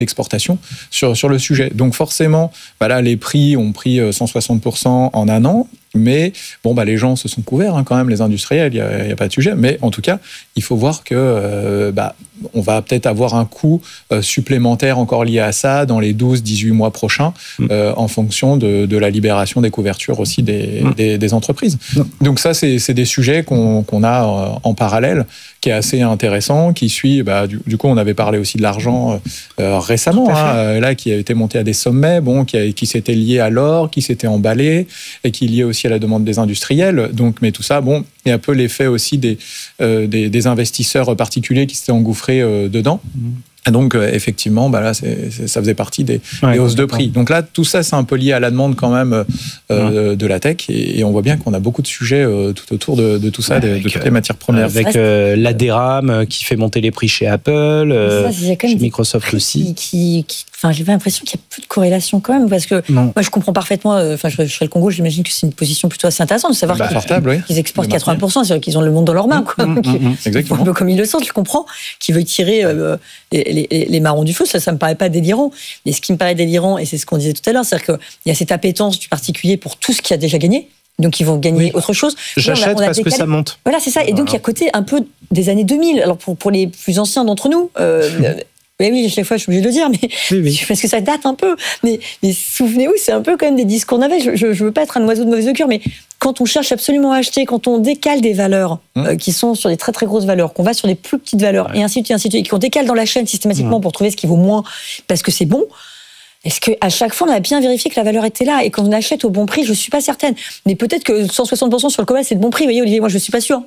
exportation sur le sujet. Donc forcément, là, les prix ont pris 160% en un an, mais les gens se sont couverts quand même, les industriels, il y a pas de sujet. Mais en tout cas, il faut voir que on va peut-être avoir un coût supplémentaire encore lié à ça dans les 12-18 mois prochains, en fonction de la libération des couvertures aussi des entreprises. Donc ça, c'est des sujets qu'on a en parallèle, qui est assez intéressant, qui suit, du coup, on avait parlé aussi de l'argent récemment, là, qui a été monté à des sommets, qui s'était lié à l'or, qui s'était emballé, et qui est lié aussi à la demande des industriels. Donc, mais tout ça, il y a un peu l'effet aussi des investisseurs particuliers qui s'étaient engouffrés dedans. Donc, effectivement, là, ça faisait partie des hausses de prix. Donc là, tout ça, c'est un peu lié à la demande quand même de la tech. Et on voit bien qu'on a beaucoup de sujets tout autour de tout ça, de toutes les matières premières. Avec la DRAM qui fait monter les prix chez Apple, chez Microsoft aussi. J'ai l'impression qu'il n'y a plus de corrélation quand même, parce que moi, je comprends parfaitement. Je serais le Congo, j'imagine que c'est une position plutôt assez intéressante de savoir qu'ils exportent 80%, c'est-à-dire qu'ils ont le monde dans leurs mains. Exactement. Un peu comme ils le sentent, je comprends, qu'ils veulent tirer les marrons du feu, ça me paraît pas délirant. Mais ce qui me paraît délirant, et c'est ce qu'on disait tout à l'heure, c'est-à-dire qu'il y a cette appétence du particulier pour tout ce qui a déjà gagné. Donc, ils vont gagner autre chose. J'achète parce que ça monte. Voilà, c'est ça. Et donc, il y a côté un peu des années 2000. Alors, pour les plus anciens d'entre nous, oui, à chaque fois, je suis obligée de le dire, mais parce que ça date un peu. Mais souvenez-vous, c'est un peu quand même des disques qu'on avait. Je ne veux pas être un oiseau de mauvaise augure, mais quand on cherche absolument à acheter, quand on décale des valeurs qui sont sur des très très grosses valeurs, qu'on va sur des plus petites valeurs, et ainsi de suite, et qu'on décale dans la chaîne systématiquement pour trouver ce qui vaut moins, parce que c'est bon. Est-ce qu'à chaque fois, on a bien vérifié que la valeur était là et qu'on achète au bon prix? Je ne suis pas certaine. Mais peut-être que 160% sur le cobalt, c'est le bon prix. Vous voyez, Olivier, moi, je ne suis pas sûre.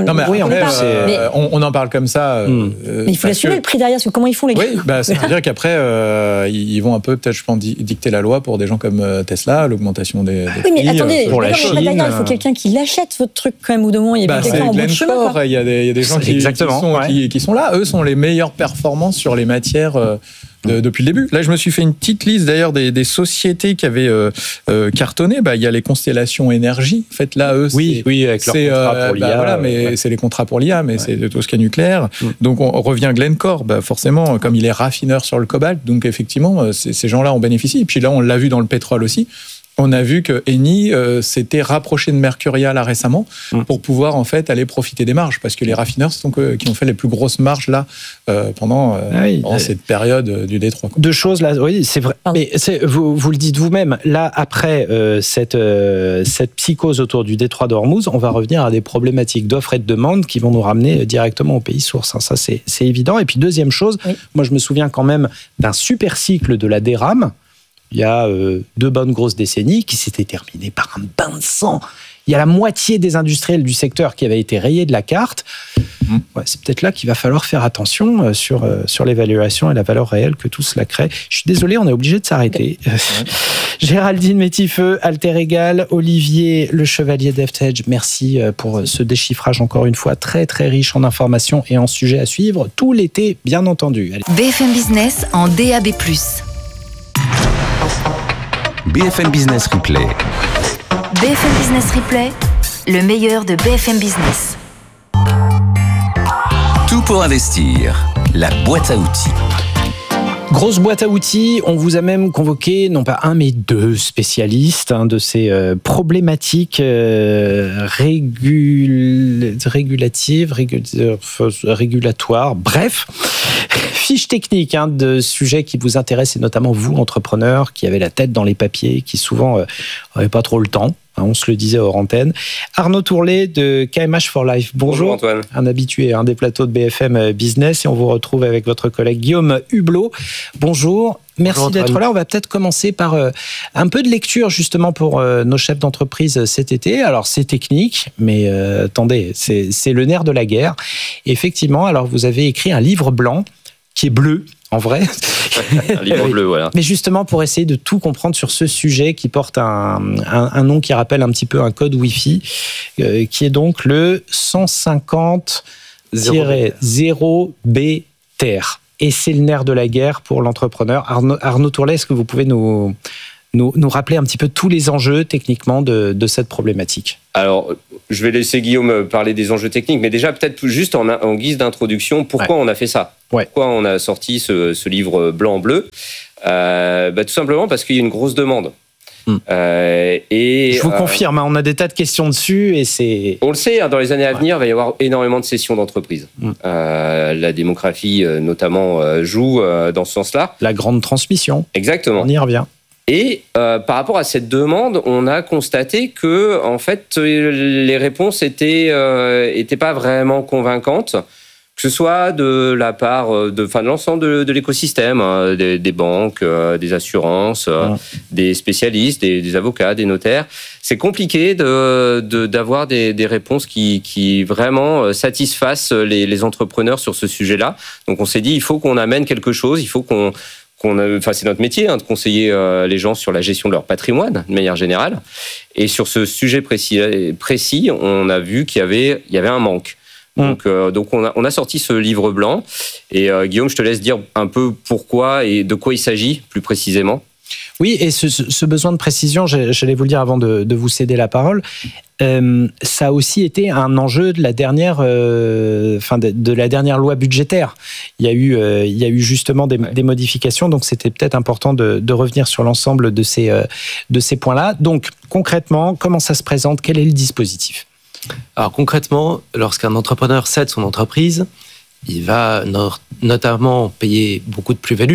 On en parle comme ça. Mais il faut assumer le prix derrière, parce que comment ils font, les gars? Oui, ça veut dire qu'après, ils vont un peu, peut-être, je pense, dicter la loi pour des gens comme Tesla, l'augmentation des prix. Oui, mais attendez, pour la Chine, il faut quelqu'un qui l'achète, votre truc, quand même, au moment. Il y a quelqu'un en bon chemin. Il y a des gens qui sont là. Eux sont les meilleures performances sur les matières depuis le début. Là, je me suis fait une petite liste d'ailleurs des sociétés qui avaient cartonné. Il y a les constellations énergie. En fait, là, eux, avec leurs contrats pour l'IA. Mais c'est les contrats pour l'IA, mais c'est tout ce qui est nucléaire. Donc, on revient à Glencore. Forcément, comme il est raffineur sur le cobalt, donc effectivement, ces gens-là en bénéficient. Et puis là, on l'a vu dans le pétrole aussi. On a vu que Eni s'était rapproché de Mercurial là récemment pour pouvoir en fait aller profiter des marges, parce que les raffineurs sont qui ont fait les plus grosses marges là pendant cette période du Détroit. Deux choses là, oui, c'est vrai. Mais vous le dites vous-même. Là, après cette psychose autour du Détroit d'Ormuz, on va revenir à des problématiques d'offre et de demande qui vont nous ramener directement au pays source. Ça, c'est évident. Et puis deuxième chose, moi je me souviens quand même d'un super cycle de la DRAM. Il y a 2 bonnes grosses décennies qui s'étaient terminées par un bain de sang. Il y a la moitié des industriels du secteur qui avaient été rayés de la carte. C'est peut-être là qu'il va falloir faire attention sur l'évaluation et la valeur réelle que tout cela crée. Je suis désolé, on est obligé de s'arrêter. Géraldine Métifeux, Alter Egal, Olivier Le Chevalier d'Eftedge, merci pour ce déchiffrage encore une fois très très riche en informations et en sujets à suivre tout l'été, bien entendu. Allez. BFM Business en DAB+. BFM Business Replay. BFM Business Replay, le meilleur de BFM Business. Tout pour investir, la boîte à outils. Grosse boîte à outils, on vous a même convoqué, non pas un, mais 2 spécialistes de ces problématiques régulatoires, bref, fiche technique de sujets qui vous intéressent, et notamment vous, entrepreneurs, qui avez la tête dans les papiers, qui souvent n'avaient pas trop le temps. On se le disait hors antenne. Arnaud Tourlet de KMH for Life. Bonjour Antoine. Un habitué des plateaux de BFM Business, et on vous retrouve avec votre collègue Guillaume Hublot. Bonjour. Merci d'être là. On va peut-être commencer par un peu de lecture justement pour nos chefs d'entreprise cet été. Alors c'est technique, mais attendez, c'est le nerf de la guerre. Effectivement, alors vous avez écrit un livre blanc qui est bleu, en vrai. Un livre bleu, voilà. Mais justement, pour essayer de tout comprendre sur ce sujet qui porte un nom qui rappelle un petit peu un code Wi-Fi, qui est donc le 150-0B-TER. Et c'est le nerf de la guerre pour l'entrepreneur. Arnaud Tourlet, est-ce que vous pouvez nous rappeler un petit peu tous les enjeux techniquement de cette problématique? Alors, je vais laisser Guillaume parler des enjeux techniques, mais déjà peut-être juste en guise d'introduction, pourquoi on a fait ça ? Pourquoi on a sorti ce livre blanc-bleu ? Tout simplement parce qu'il y a une grosse demande. Je vous confirme, on a des tas de questions dessus et c'est... On le sait, dans les années à venir, il va y avoir énormément de cessions d'entreprises. La démographie, notamment, joue dans ce sens-là. La grande transmission. Exactement. On y revient. Et par rapport à cette demande, on a constaté que, en fait, les réponses étaient pas vraiment convaincantes. Que ce soit de la part de l'ensemble de l'écosystème, des banques, des assurances, des spécialistes, des avocats, des notaires. C'est compliqué d'avoir des réponses qui vraiment satisfassent les entrepreneurs sur ce sujet-là. Donc on s'est dit, il faut qu'on amène quelque chose, il faut c'est notre métier de conseiller les gens sur la gestion de leur patrimoine, de manière générale. Et sur ce sujet précis, on a vu qu'il y avait un manque. Donc on a sorti ce livre blanc et Guillaume, je te laisse dire un peu pourquoi et de quoi il s'agit plus précisément. Oui, et ce besoin de précision, j'allais vous le dire avant de vous céder la parole, ça a aussi été un enjeu de la dernière, de la dernière loi budgétaire. Il y a eu justement des modifications, donc c'était peut-être important de revenir sur l'ensemble de ces points-là. Donc concrètement, comment ça se présente ? Quel est le dispositif ? Alors concrètement, lorsqu'un entrepreneur cède son entreprise, il va notamment payer beaucoup de plus-value.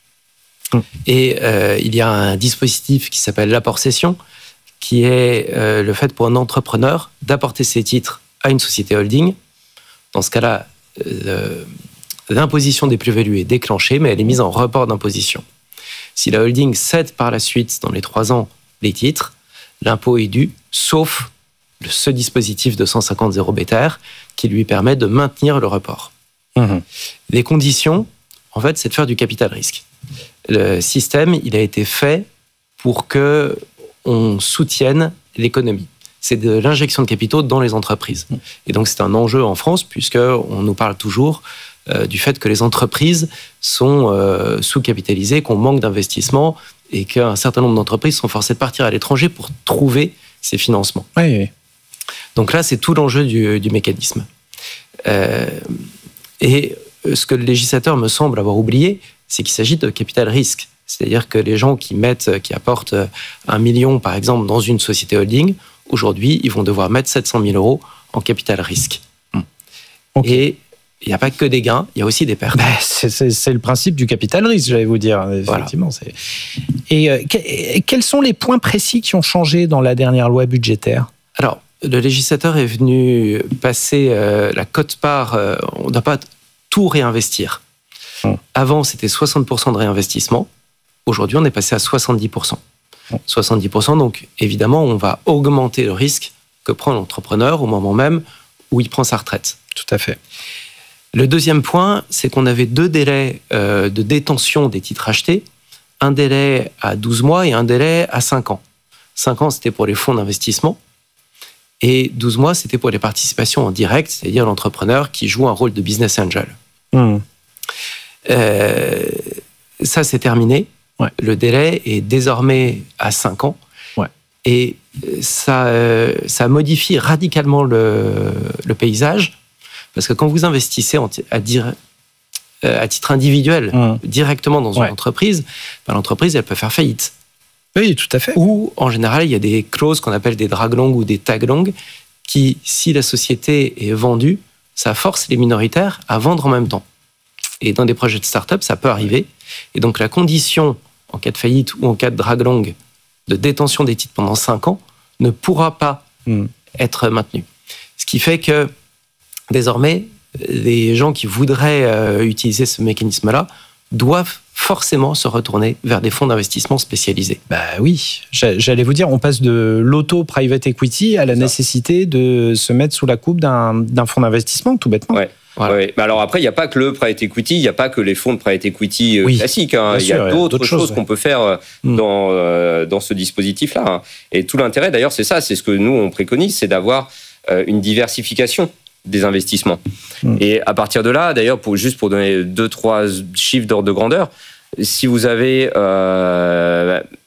Et il y a un dispositif qui s'appelle l'apport-cession, qui est le fait pour un entrepreneur d'apporter ses titres à une société holding. Dans ce cas-là, l'imposition des plus-values est déclenchée, mais elle est mise en report d'imposition. Si la holding cède par la suite, dans les 3 ans, les titres, l'impôt est dû, sauf ce dispositif de 150 0 qui lui permet de maintenir le report. Les conditions, en fait, c'est de faire du capital risque. Le système, il a été fait pour que on soutienne l'économie. C'est de l'injection de capitaux dans les entreprises. Et donc, c'est un enjeu en France, puisqu'on nous parle toujours du fait que les entreprises sont sous-capitalisées, qu'on manque d'investissement et qu'un certain nombre d'entreprises sont forcées de partir à l'étranger pour trouver ces financements. Oui. Donc là, c'est tout l'enjeu du mécanisme. Et ce que le législateur me semble avoir oublié, c'est qu'il s'agit de capital risque. C'est-à-dire que les gens qui apportent 1 million, par exemple, dans une société holding, aujourd'hui, ils vont devoir mettre 700 000 € en capital risque. Okay. Et il n'y a pas que des gains, il y a aussi des pertes. C'est le principe du capital risque, j'allais vous dire. Effectivement. Voilà. Et quels sont les points précis qui ont changé dans la dernière loi budgétaire ? Alors, le législateur est venu passer la quote-part. On ne doit pas tout réinvestir. Avant, c'était 60% de réinvestissement. Aujourd'hui, on est passé à 70%. 70%, donc évidemment, on va augmenter le risque que prend l'entrepreneur au moment même où il prend sa retraite. Tout à fait. Le deuxième point, c'est qu'on avait 2 délais de détention des titres achetés. Un délai à 12 mois et un délai à 5 ans. 5 ans, c'était pour les fonds d'investissement. Et 12 mois, c'était pour les participations en direct, c'est-à-dire l'entrepreneur qui joue un rôle de business angel. Ça, c'est terminé. Ouais. Le délai est désormais à 5 ans. Ouais. Et ça modifie radicalement le paysage. Parce que quand vous investissez à titre individuel, directement dans une entreprise, l'entreprise, elle peut faire faillite. Oui, tout à fait. Ou, en général, il y a des clauses qu'on appelle des drag longs ou des tag longs qui, si la société est vendue, ça force les minoritaires à vendre en même temps. Et dans des projets de start-up, ça peut arriver. Et donc, la condition, en cas de faillite ou en cas de drag long, de détention des titres pendant 5 ans, ne pourra pas être maintenue. Ce qui fait que, désormais, les gens qui voudraient utiliser ce mécanisme-là doivent forcément se retourner vers des fonds d'investissement spécialisés. Oui, j'allais vous dire, on passe de l'auto-private equity à la nécessité de se mettre sous la coupe d'un fonds d'investissement, tout bêtement. Ouais. Voilà. Ouais. Alors après, il n'y a pas que le private equity, il n'y a pas que les fonds de private equity classiques. Il y a d'autres choses qu'on peut faire dans ce dispositif-là. Et tout l'intérêt, d'ailleurs, c'est ça, c'est ce que nous, on préconise, c'est d'avoir une diversification des investissements. Et à partir de là, d'ailleurs, juste pour donner 2-3 chiffres d'ordre de grandeur, si vous avez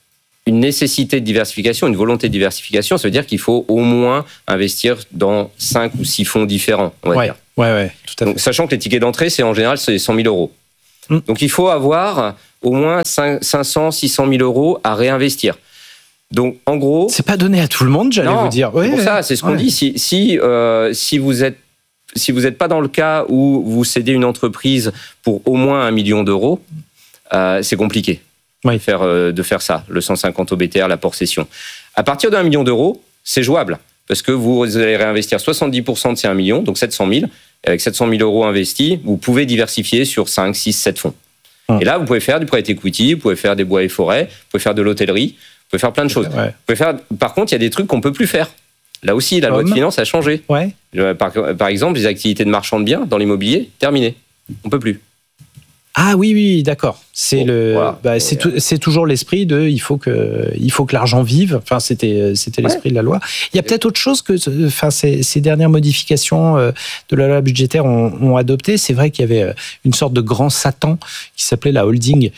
une nécessité de diversification, une volonté de diversification, ça veut dire qu'il faut au moins investir dans 5 ou 6 fonds différents, on va dire. Ouais, tout à fait. Donc, sachant que les tickets d'entrée, c'est en général 100 000 euros. Donc il faut avoir au moins 500, 600 000 euros à réinvestir. Donc en gros... C'est pas donné à tout le monde, j'allais vous dire. C'est pour ça, c'est ce qu'on dit. Si vous êtes pas dans le cas où vous cédez une entreprise pour au moins 1 million d'euros, c'est compliqué. De faire ça, le 150 OBTR, l'apport cession. À partir de 1 million d'euros, c'est jouable, parce que vous allez réinvestir 70% de ces 1 million, donc 700 000. Et avec 700 000 euros investis, vous pouvez diversifier sur 5, 6, 7 fonds. Et là, vous pouvez faire du private equity, vous pouvez faire des bois et forêts, vous pouvez faire de l'hôtellerie, vous pouvez faire plein de choses. Vous pouvez faire... Par contre, il y a des trucs qu'on ne peut plus faire. Là aussi, la loi de finances a changé. Par exemple, les activités de marchand de biens dans l'immobilier, terminé. On ne peut plus. Ah oui, d'accord. C'est c'est toujours l'esprit de il faut que l'argent vive. Enfin, c'était l'esprit de la loi. Il y a peut-être autre chose que ces dernières modifications de la loi budgétaire ont adopté. C'est vrai qu'il y avait une sorte de grand Satan qui s'appelait la holding.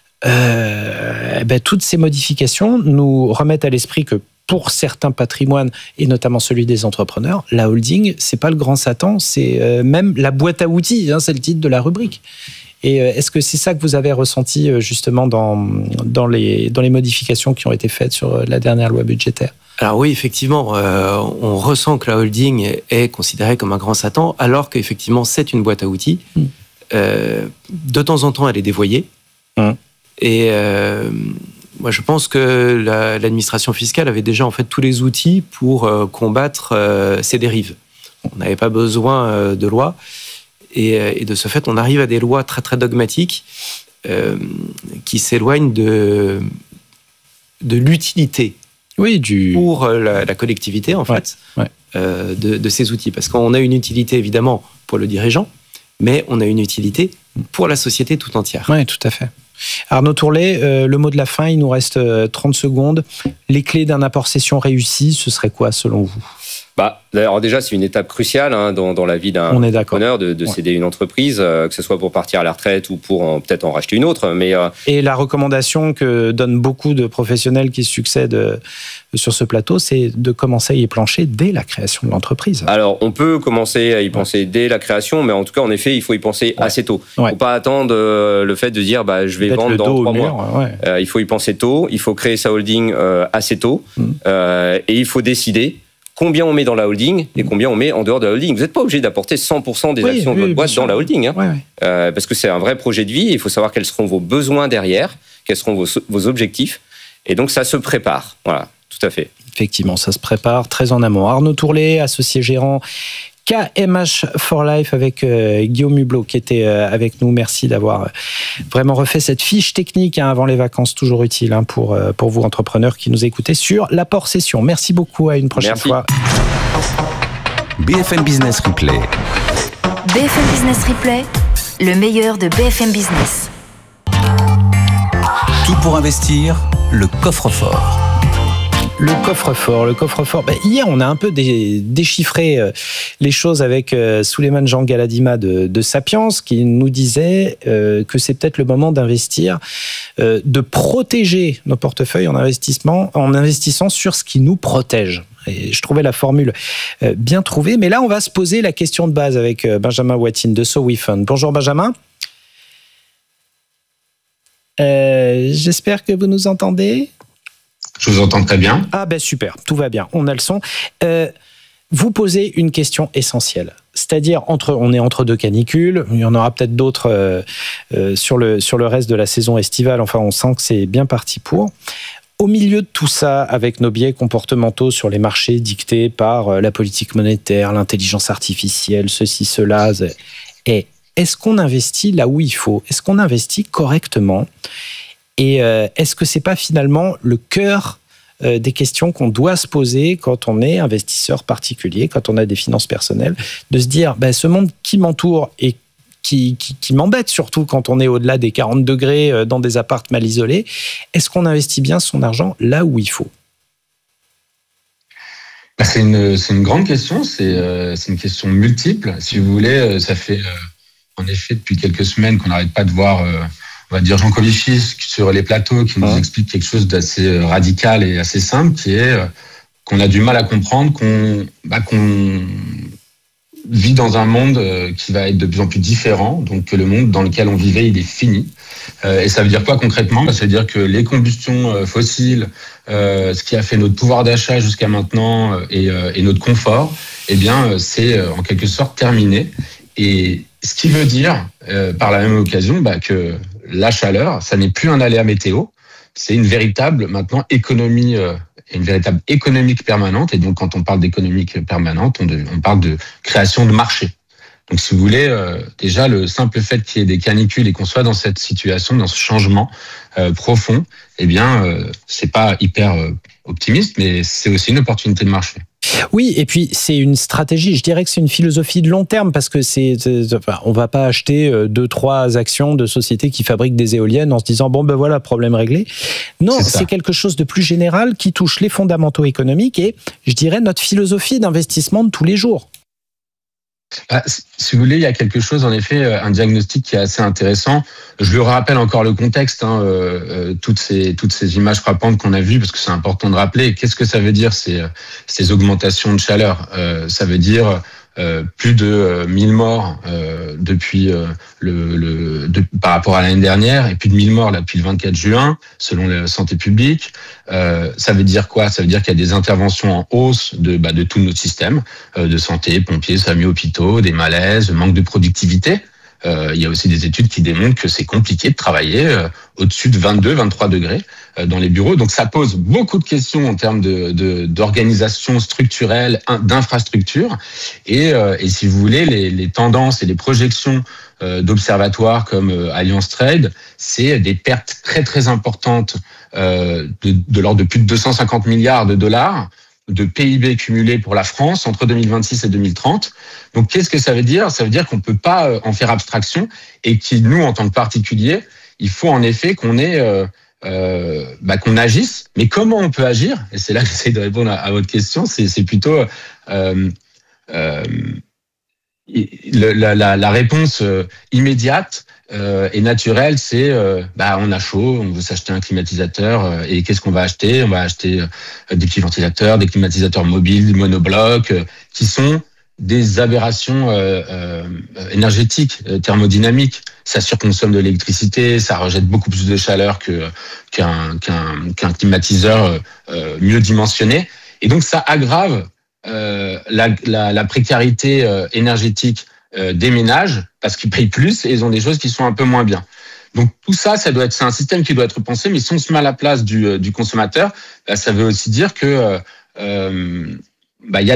Toutes ces modifications nous remettent à l'esprit que pour certains patrimoines, et notamment celui des entrepreneurs, la holding, c'est pas le grand Satan, c'est même la boîte à outils, c'est le titre de la rubrique. Et est-ce que c'est ça que vous avez ressenti justement dans les modifications qui ont été faites sur la dernière loi budgétaire ? Alors oui, effectivement, on ressent que la holding est considérée comme un grand Satan, alors qu'effectivement, c'est une boîte à outils. De temps en temps, elle est dévoyée. Et moi, je pense que l'administration fiscale avait déjà en fait tous les outils pour combattre ces dérives. On n'avait pas besoin de loi. Et de ce fait, on arrive à des lois très, très dogmatiques qui s'éloignent de l'utilité pour la collectivité, en fait, de ces outils. Parce qu'on a une utilité, évidemment, pour le dirigeant, mais on a une utilité pour la société tout entière. Oui, tout à fait. Arnaud Tourlet, le mot de la fin, il nous reste 30 secondes. Les clés d'un apport cession réussi, ce serait quoi, selon vous ? Alors déjà, c'est une étape cruciale dans la vie d'un entrepreneur de céder une entreprise, que ce soit pour partir à la retraite ou pour peut-être en racheter une autre. Et la recommandation que donnent beaucoup de professionnels qui succèdent sur ce plateau, c'est de commencer à y plancher dès la création de l'entreprise. Alors, on peut commencer à y penser dès la création, mais en tout cas, en effet, il faut y penser assez tôt. Il ne faut pas attendre le fait de dire je vais vendre dans 3 mois. Il faut y penser tôt, il faut créer sa holding assez tôt, et il faut décider combien on met dans la holding et combien on met en dehors de la holding. Vous n'êtes pas obligé d'apporter 100% des actions de votre boîte dans la holding, parce que c'est un vrai projet de vie. Il faut savoir quels seront vos besoins derrière, quels seront vos objectifs. Et donc, ça se prépare. Voilà, tout à fait. Effectivement, ça se prépare très en amont. Arnaud Tourlet, associé gérant KMH for Life avec Guillaume Hublot qui était avec nous. Merci d'avoir vraiment refait cette fiche technique avant les vacances, toujours utile pour vous entrepreneurs qui nous écoutez sur l'apport cession. Merci beaucoup, à une prochaine fois. BFM Business Replay. BFM Business Replay, le meilleur de BFM Business. Tout pour investir, le coffre-fort. Le coffre-fort. Hier, on a un peu déchiffré les choses avec Souleymane Jean Galadima de Sapiens, qui nous disait que c'est peut-être le moment d'investir, de protéger nos portefeuilles en investissant sur ce qui nous protège. Et je trouvais la formule bien trouvée. Mais là, on va se poser la question de base avec Benjamin Watine de SoWeFund. Bonjour Benjamin. J'espère que vous nous entendez. Je vous entends très bien. Ah super, tout va bien, on a le son. Vous posez une question essentielle, c'est-à-dire on est entre 2 canicules, il y en aura peut-être d'autres sur le reste de la saison estivale, enfin on sent que c'est bien parti pour. Au milieu de tout ça, avec nos biais comportementaux sur les marchés dictés par la politique monétaire, l'intelligence artificielle, ceci, cela, est-ce qu'on investit là où il faut ? Est-ce qu'on investit correctement ? Et est-ce que c'est pas finalement le cœur des questions qu'on doit se poser quand on est investisseur particulier, quand on a des finances personnelles, de se dire ce monde qui m'entoure et qui m'embête surtout quand on est au-delà des 40 degrés dans des appartements mal isolés, est-ce qu'on investit bien son argent là où il faut ? C'est une grande question, c'est une question multiple. Si vous voulez, ça fait en effet depuis quelques semaines qu'on n'arrête pas de voir on va dire Jean Covici sur les plateaux, qui nous explique quelque chose d'assez radical et assez simple, qui est qu'on a du mal à comprendre qu'on vit dans un monde qui va être de plus en plus différent, donc que le monde dans lequel on vivait, il est fini. Et ça veut dire quoi concrètement ? Ça veut dire que les combustions fossiles, ce qui a fait notre pouvoir d'achat jusqu'à maintenant et notre confort, eh bien, c'est en quelque sorte terminé. Et ce qui veut dire, par la même occasion, que la chaleur, ça n'est plus un aléa météo, c'est une véritable maintenant économie, une véritable économique permanente. Et donc, quand on parle d'économique permanente, on parle de création de marché. Donc, si vous voulez, déjà, le simple fait qu'il y ait des canicules et qu'on soit dans cette situation, dans ce changement profond, eh bien, c'est pas hyper optimiste, mais c'est aussi une opportunité de marché. Oui, et puis c'est une stratégie, je dirais que c'est une philosophie de long terme, parce que on va pas acheter 2-3 actions de sociétés qui fabriquent des éoliennes en se disant bon ben voilà, problème réglé. Non, c'est quelque chose de plus général qui touche les fondamentaux économiques et je dirais notre philosophie d'investissement de tous les jours. Si vous voulez, il y a quelque chose, en effet, un diagnostic qui est assez intéressant. Je lui rappelle encore le contexte, toutes ces images frappantes qu'on a vues, parce que c'est important de rappeler. Qu'est-ce que ça veut dire, ces augmentations de chaleur ? Ça veut dire plus de 1000 morts depuis par rapport à l'année dernière, et plus de 1000 morts là, depuis le 24 juin, selon la santé publique. Ça veut dire quoi ? Ça veut dire qu'il y a des interventions en hausse de tout notre système de santé, pompiers, SAMU, hôpitaux, des malaises, manque de productivité. Il y a aussi des études qui démontrent que c'est compliqué de travailler au-dessus de 22-23 degrés dans les bureaux. Donc ça pose beaucoup de questions en termes d'organisation structurelle, d'infrastructure. Et si vous voulez, les tendances et les projections d'observatoires comme Allianz Trade, c'est des pertes très très importantes de l'ordre de plus de 250 milliards de dollars de PIB cumulé pour la France entre 2026 et 2030. Donc, qu'est-ce que ça veut dire ? Ça veut dire qu'on ne peut pas en faire abstraction et que nous, en tant que particuliers, il faut en effet qu'on agisse. Mais comment on peut agir ? Et c'est là que j'essaie de répondre à votre question. C'est plutôt la réponse immédiate et naturelle, c'est on a chaud, on veut s'acheter un climatisateur et qu'est-ce qu'on va acheter ? On va acheter des petits ventilateurs, des climatisateurs mobiles, monoblocs, qui sont des aberrations énergétiques, thermodynamiques. Ça surconsomme de l'électricité, ça rejette beaucoup plus de chaleur qu'un climatiseur mieux dimensionné. Et donc ça aggrave la précarité énergétique des ménages parce qu'ils payent plus et ils ont des choses qui sont un peu moins bien. Donc tout ça, c'est un système qui doit être pensé, mais si on se met à la place du consommateur, ça veut aussi dire que il y a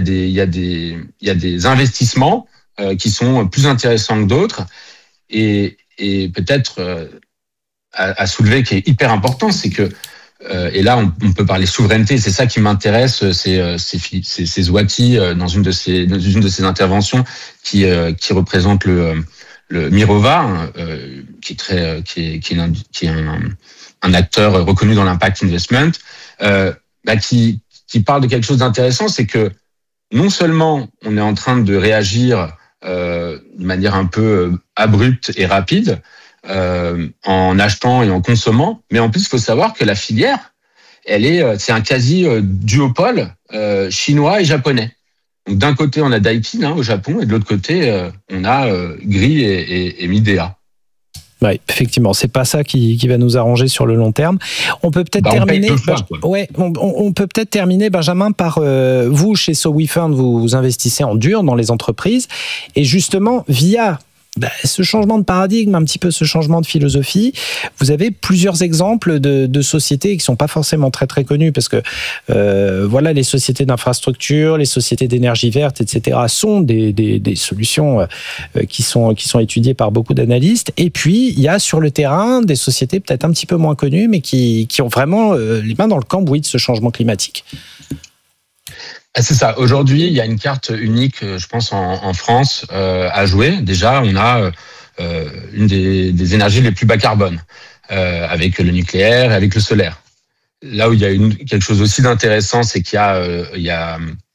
des investissements qui sont plus intéressants que d'autres et peut-être à soulever qui est hyper important, c'est que et là, on peut parler souveraineté. C'est ça qui m'intéresse. C'est Zouati dans une de ses interventions qui représente le Mirova, qui est un acteur reconnu dans l'impact investment, qui parle de quelque chose d'intéressant. C'est que non seulement on est en train de réagir de manière un peu abrupte et rapide, en achetant et en consommant, mais en plus il faut savoir que la filière, c'est un quasi duopole chinois et japonais. Donc d'un côté on a Daikin au Japon et de l'autre côté on a Gree et Midea. Oui, effectivement, c'est pas ça qui va nous arranger sur le long terme. On peut peut-être terminer. On peut peut-être terminer, Benjamin, par vous chez SoWeFund, vous investissez en dur dans les entreprises et justement via ce changement de paradigme, un petit peu ce changement de philosophie, vous avez plusieurs exemples de sociétés qui sont pas forcément très très connues parce que les sociétés d'infrastructure, les sociétés d'énergie verte, etc. sont des solutions qui sont étudiées par beaucoup d'analystes. Et puis il y a sur le terrain des sociétés peut-être un petit peu moins connues, mais qui ont vraiment les mains dans le cambouis de ce changement climatique. C'est ça. Aujourd'hui, il y a une carte unique, je pense, en France à jouer. Déjà, on a une des énergies les plus bas carbone, avec le nucléaire et avec le solaire. Là où il y a quelque chose aussi d'intéressant, c'est qu'il y a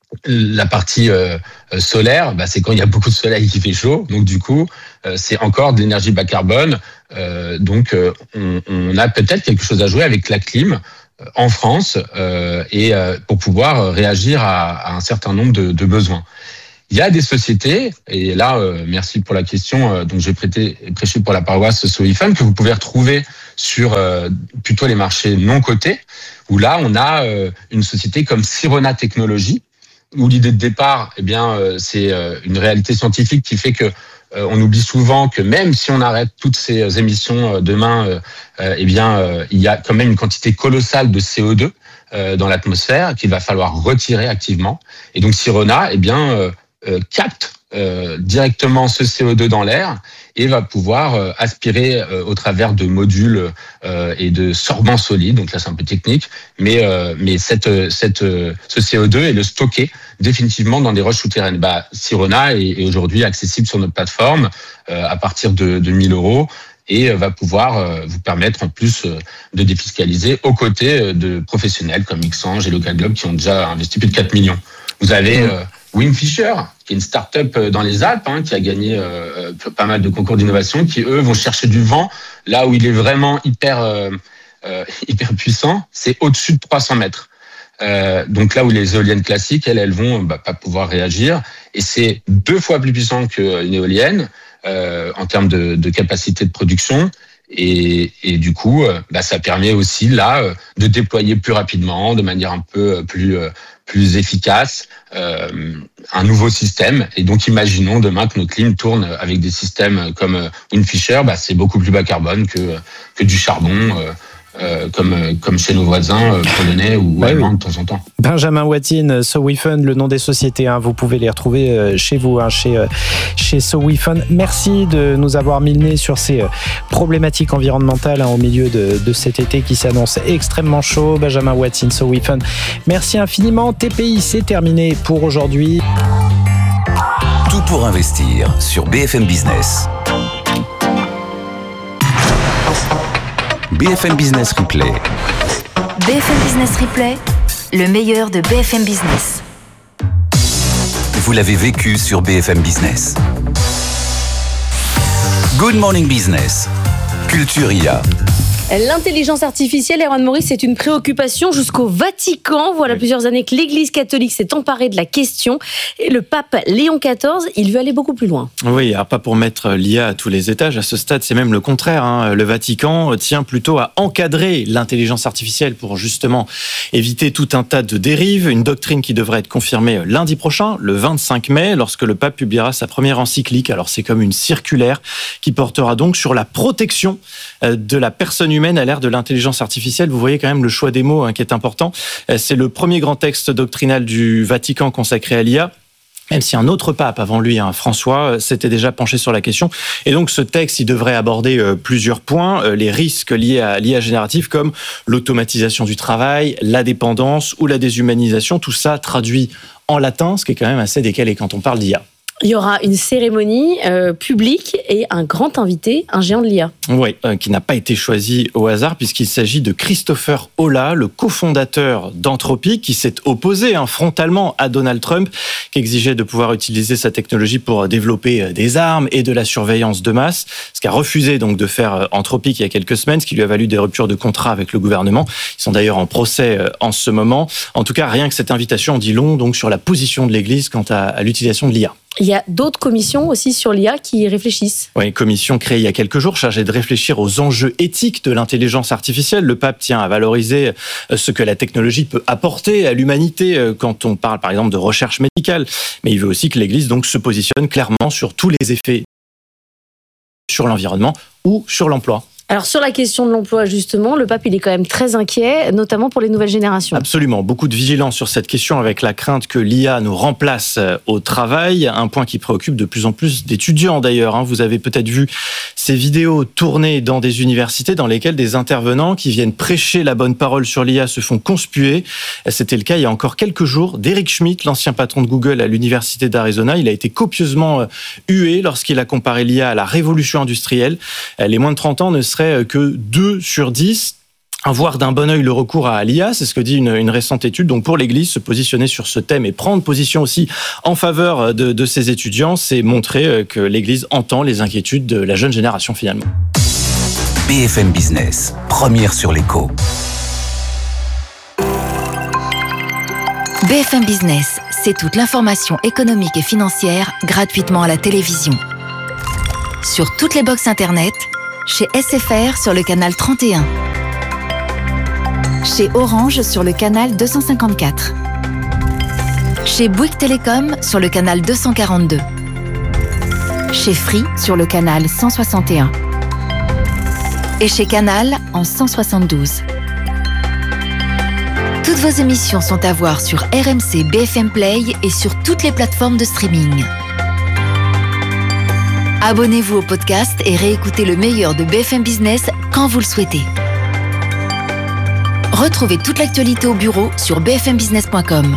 La partie solaire, c'est quand il y a beaucoup de soleil qui fait chaud. Donc du coup, c'est encore de l'énergie bas carbone. Donc on a peut-être quelque chose à jouer avec la clim en France et pour pouvoir réagir à un certain nombre de besoins. Il y a des sociétés, et là, merci pour la question, donc j'ai prêché pour la paroisse SoWeFund, que vous pouvez retrouver sur plutôt les marchés non cotés, où là, on a une société comme Sirona Technologies, où l'idée de départ, c'est une réalité scientifique qui fait que on oublie souvent que même si on arrête toutes ces émissions demain, il y a quand même une quantité colossale de CO2 dans l'atmosphère qu'il va falloir retirer activement. Et donc Sirona, capte directement ce CO2 dans l'air et va pouvoir aspirer au travers de modules et de sorbants solides. Donc là, c'est un peu technique, mais ce CO2 et le stocker définitivement dans des roches souterraines. Sirona est aujourd'hui accessible sur notre plateforme à partir de 1 000 € et va pouvoir vous permettre en plus de défiscaliser aux côtés de professionnels comme Xange et Local Globe qui ont déjà investi plus de 4 millions. Vous avez Wingfisher, qui est une start-up dans les Alpes, qui a gagné pas mal de concours d'innovation, qui eux vont chercher du vent là où il est vraiment hyper puissant, c'est au-dessus de 300 mètres. Donc là où les éoliennes classiques, elles vont pas pouvoir réagir, et c'est 2 fois plus puissant qu'une éolienne en termes de capacité de production. Et du coup, ça permet aussi là de déployer plus rapidement, de manière un peu plus efficace, un nouveau système. Et donc, imaginons demain que nos clims tournent avec des systèmes comme Wingfisher, c'est beaucoup plus bas carbone que du charbon. Comme chez nos voisins polonais ou allemands de temps en temps. Benjamin Watine, SoWeFund, le nom des sociétés, vous pouvez les retrouver chez vous, chez SoWeFund. Merci de nous avoir mis le nez sur ces problématiques environnementales au milieu de cet été qui s'annonce extrêmement chaud. Benjamin Watine, SoWeFund, merci infiniment. TPI, c'est terminé pour aujourd'hui. Tout pour investir sur BFM Business. BFM Business Replay. BFM Business Replay, le meilleur de BFM Business. Vous l'avez vécu sur BFM Business. Good Morning Business. Culture IA. L'intelligence artificielle, Erwan Maurice, c'est une préoccupation jusqu'au Vatican. Voilà plusieurs années que l'Église catholique s'est emparée de la question. Et le pape Léon XIV, il veut aller beaucoup plus loin. Oui, alors pas pour mettre l'IA à tous les étages. À ce stade, c'est même le contraire. Le Vatican tient plutôt à encadrer l'intelligence artificielle pour justement éviter tout un tas de dérives. Une doctrine qui devrait être confirmée lundi prochain, le 25 mai, lorsque le pape publiera sa première encyclique. Alors c'est comme une circulaire qui portera donc sur la protection de la personne humaine à l'ère de l'intelligence artificielle. Vous voyez quand même le choix des mots qui est important. C'est le premier grand texte doctrinal du Vatican consacré à l'IA. Même si un autre pape avant lui, François, s'était déjà penché sur la question. Et donc ce texte, il devrait aborder plusieurs points, les risques liés à l'IA générative comme l'automatisation du travail, la dépendance ou la déshumanisation. Tout ça traduit en latin, ce qui est quand même assez décalé quand on parle d'IA. Il y aura une cérémonie publique et un grand invité, un géant de l'IA. Oui, qui n'a pas été choisi au hasard puisqu'il s'agit de Christopher Holla, le cofondateur d'Anthropic, qui s'est opposé frontalement à Donald Trump, qui exigeait de pouvoir utiliser sa technologie pour développer des armes et de la surveillance de masse, ce qu'a refusé donc de faire Anthropic il y a quelques semaines, ce qui lui a valu des ruptures de contrat avec le gouvernement. Ils sont d'ailleurs en procès en ce moment. En tout cas, rien que cette invitation en dit long donc sur la position de l'Église quant à l'utilisation de l'IA. Il y a d'autres commissions aussi sur l'IA qui réfléchissent. Oui, une commission créée il y a quelques jours chargée de réfléchir aux enjeux éthiques de l'intelligence artificielle. Le pape tient à valoriser ce que la technologie peut apporter à l'humanité quand on parle par exemple de recherche médicale. Mais il veut aussi que l'Église donc se positionne clairement sur tous les effets sur l'environnement ou sur l'emploi. Alors sur la question de l'emploi justement, le pape il est quand même très inquiet, notamment pour les nouvelles générations. Absolument, beaucoup de vigilance sur cette question avec la crainte que l'IA nous remplace au travail, un point qui préoccupe de plus en plus d'étudiants d'ailleurs. Vous avez peut-être vu ces vidéos tournées dans des universités dans lesquelles des intervenants qui viennent prêcher la bonne parole sur l'IA se font conspuer. C'était le cas il y a encore quelques jours d'Eric Schmidt, l'ancien patron de Google à l'université d'Arizona. Il a été copieusement hué lorsqu'il a comparé l'IA à la révolution industrielle. Les moins de 30 ans ne seraient que 2 sur 10 voir d'un bon œil le recours à l'IA, c'est ce que dit une récente étude. Donc pour l'Église, se positionner sur ce thème et prendre position aussi en faveur de ses étudiants, c'est montrer que l'Église entend les inquiétudes de la jeune génération finalement. BFM Business, première sur l'écho. BFM Business, c'est toute l'information économique et financière gratuitement à la télévision. Sur toutes les box internet, chez SFR sur le canal 31. Chez Orange sur le canal 254. Chez Bouygues Télécom sur le canal 242. Chez Free sur le canal 161. Et chez Canal en 172. Toutes vos émissions sont à voir sur RMC BFM Play et sur toutes les plateformes de streaming. Abonnez-vous au podcast et réécoutez le meilleur de BFM Business quand vous le souhaitez. Retrouvez toute l'actualité au bureau sur bfmbusiness.com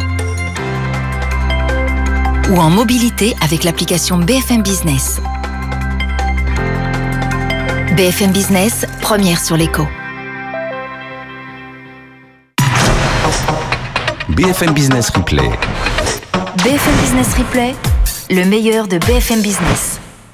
ou en mobilité avec l'application BFM Business. BFM Business, première sur l'écho. BFM Business Replay. BFM Business Replay, le meilleur de BFM Business.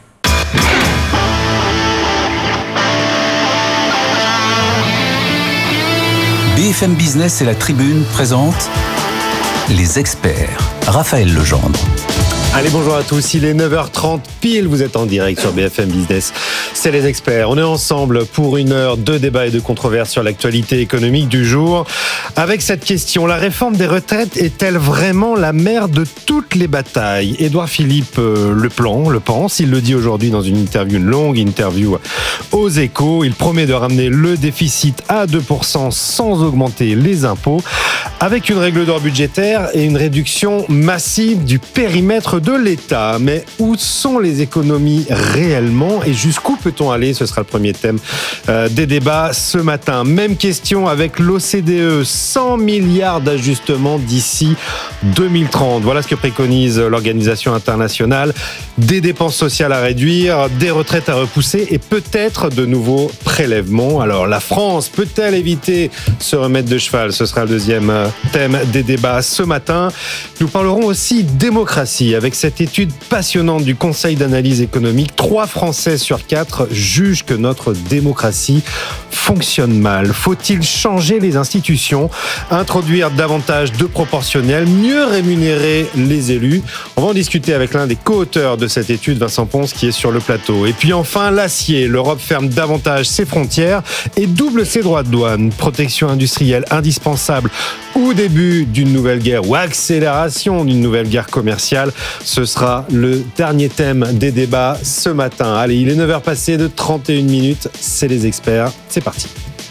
BFM Business et la Tribune présentent les experts. Raphaël Legendre. Allez, bonjour à tous, il est 9h30 pile, vous êtes en direct sur BFM Business. C'est les experts, on est ensemble pour une heure de débat et de controverse sur l'actualité économique du jour. Avec cette question, la réforme des retraites est-elle vraiment la mère de toutes les batailles ? Édouard Philippe le pense, il le dit aujourd'hui dans une longue interview aux Échos. Il promet de ramener le déficit à 2% sans augmenter les impôts, avec une règle d'or budgétaire et une réduction massive du périmètre de l'État. Mais où sont les économies réellement et jusqu'où peut-on aller ? Ce sera le premier thème des débats ce matin. Même question avec l'OCDE, 100 milliards d'ajustements d'ici 2030. Voilà ce que préconise l'organisation internationale. Des dépenses sociales à réduire, des retraites à repousser et peut-être de nouveaux prélèvements. Alors la France peut-elle éviter ce remède de cheval ? Ce sera le deuxième thème des débats ce matin. Nous parlerons aussi démocratie avec cette étude passionnante du Conseil d'analyse économique. 3 Français sur 4 jugent que notre démocratie fonctionne mal. Faut-il changer les institutions, introduire davantage de proportionnel, mieux rémunérer les élus ? On va en discuter avec l'un des co-auteurs de cette étude, Vincent Ponce, qui est sur le plateau. Et puis enfin, l'acier. L'Europe ferme davantage ses frontières et double ses droits de douane. Protection industrielle indispensable ou début d'une nouvelle guerre ou accélération d'une nouvelle guerre commerciale. Ce sera le dernier thème des débats ce matin. Allez, il est 9h passé de 31 minutes. C'est les experts. C'est parti.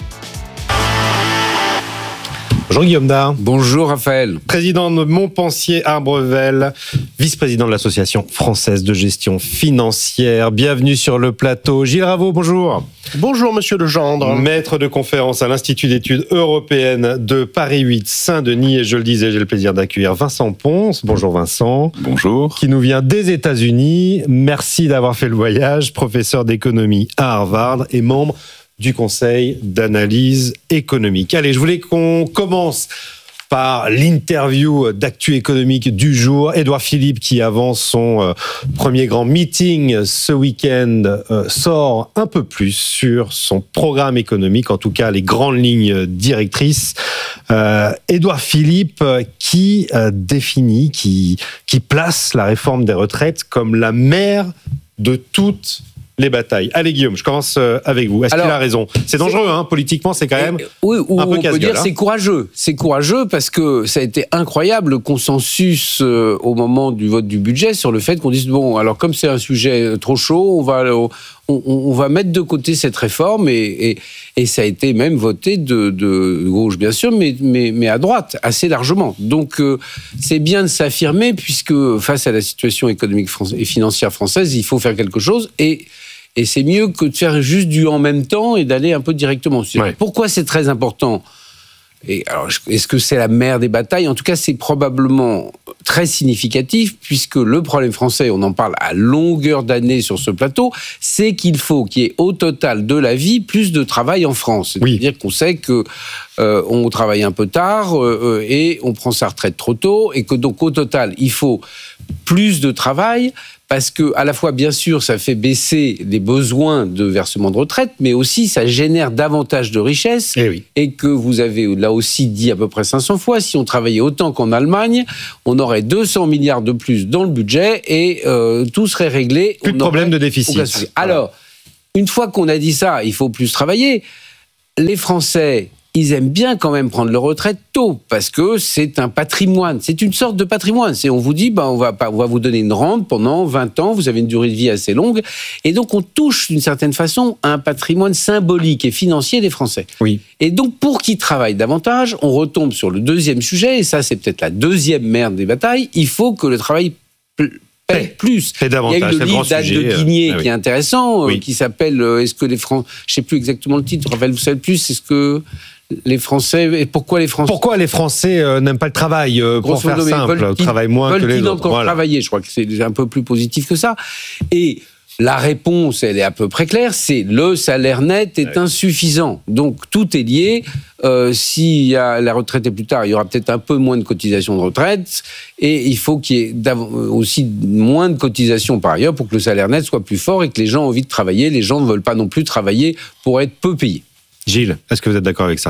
Bonjour Guillaume Dard. Bonjour Raphaël. Président de Montpensier-Arbrevel, vice-président de l'Association française de gestion financière. Bienvenue sur le plateau. Gilles Raveau, bonjour. Bonjour Monsieur Legendre. Maître de conférence à l'Institut d'études européennes de Paris 8 Saint-Denis. Et je le disais, j'ai le plaisir d'accueillir Vincent Ponce. Bonjour Vincent. Bonjour. Qui nous vient des États-Unis. Merci d'avoir fait le voyage. Professeur d'économie à Harvard et membre du Conseil d'analyse économique. Allez, je voulais qu'on commence par l'interview d'actu économique du jour. Édouard Philippe, qui avant son premier grand meeting ce week-end, sort un peu plus sur son programme économique, en tout cas les grandes lignes directrices. Édouard Philippe qui définit, qui place la réforme des retraites comme la mère de toutes les batailles. Allez Guillaume, je commence avec vous. Est-ce qu'il a raison ? C'est dangereux, hein, politiquement, c'est quand même oui, un peu on peut dire hein. c'est courageux. C'est courageux parce que ça a été incroyable le consensus au moment du vote du budget sur le fait qu'on dise bon, alors comme c'est un sujet trop chaud, on va mettre de côté cette réforme et ça a été même voté de gauche bien sûr, mais à droite assez largement. Donc c'est bien de s'affirmer puisque face à la situation économique et financière française, il faut faire quelque chose et c'est mieux que de faire juste du en même temps et d'aller un peu directement. Ouais. Pourquoi c'est très important ? Et alors, est-ce que c'est la mère des batailles ? En tout cas, c'est probablement très significatif, puisque le problème français, on en parle à longueur d'année sur ce plateau, c'est qu'il faut qu'il y ait au total de la vie plus de travail en France. C'est-à-dire qu'on sait que on travaille un peu tard et on prend sa retraite trop tôt, et que donc au total, il faut plus de travail, parce que à la fois, bien sûr, ça fait baisser les besoins de versement de retraite, mais aussi ça génère davantage de richesses, et que vous avez là aussi dit à peu près 500 fois, si on travaillait autant qu'en Allemagne, on aurait 200 milliards de plus dans le budget, et tout serait réglé. Plus de problème de déficit. Alors, une fois qu'on a dit ça, il faut plus travailler. Les Français, ils aiment bien quand même prendre leur retraite tôt, parce que c'est un patrimoine, c'est une sorte de patrimoine. On vous dit, on va vous donner une rente pendant 20 ans, vous avez une durée de vie assez longue, et donc on touche d'une certaine façon à un patrimoine symbolique et financier des Français. Oui. Et donc pour qu'ils travaillent davantage, on retombe sur le deuxième sujet, et ça c'est peut-être la deuxième mère des batailles, il faut que le travail paie plus. Il y a eu le livre d'Anne de Guigné qui est intéressant, qui s'appelle est-ce que les Français, je ne sais plus exactement le titre, Raphaël, vous savez plus, est-ce que les Français, et pourquoi les Français n'aiment pas le travail, pour faire simple, travaillent moins que les autres. Encore travailler, je crois que c'est un peu plus positif que ça. Et la réponse, elle est à peu près claire, c'est le salaire net est insuffisant. Donc tout est lié. Si la retraite est plus tard, il y aura peut-être un peu moins de cotisations de retraite, et il faut qu'il y ait aussi moins de cotisations par ailleurs pour que le salaire net soit plus fort et que les gens aient envie de travailler. Les gens ne veulent pas non plus travailler pour être peu payés. Gilles, est-ce que vous êtes d'accord avec ça ?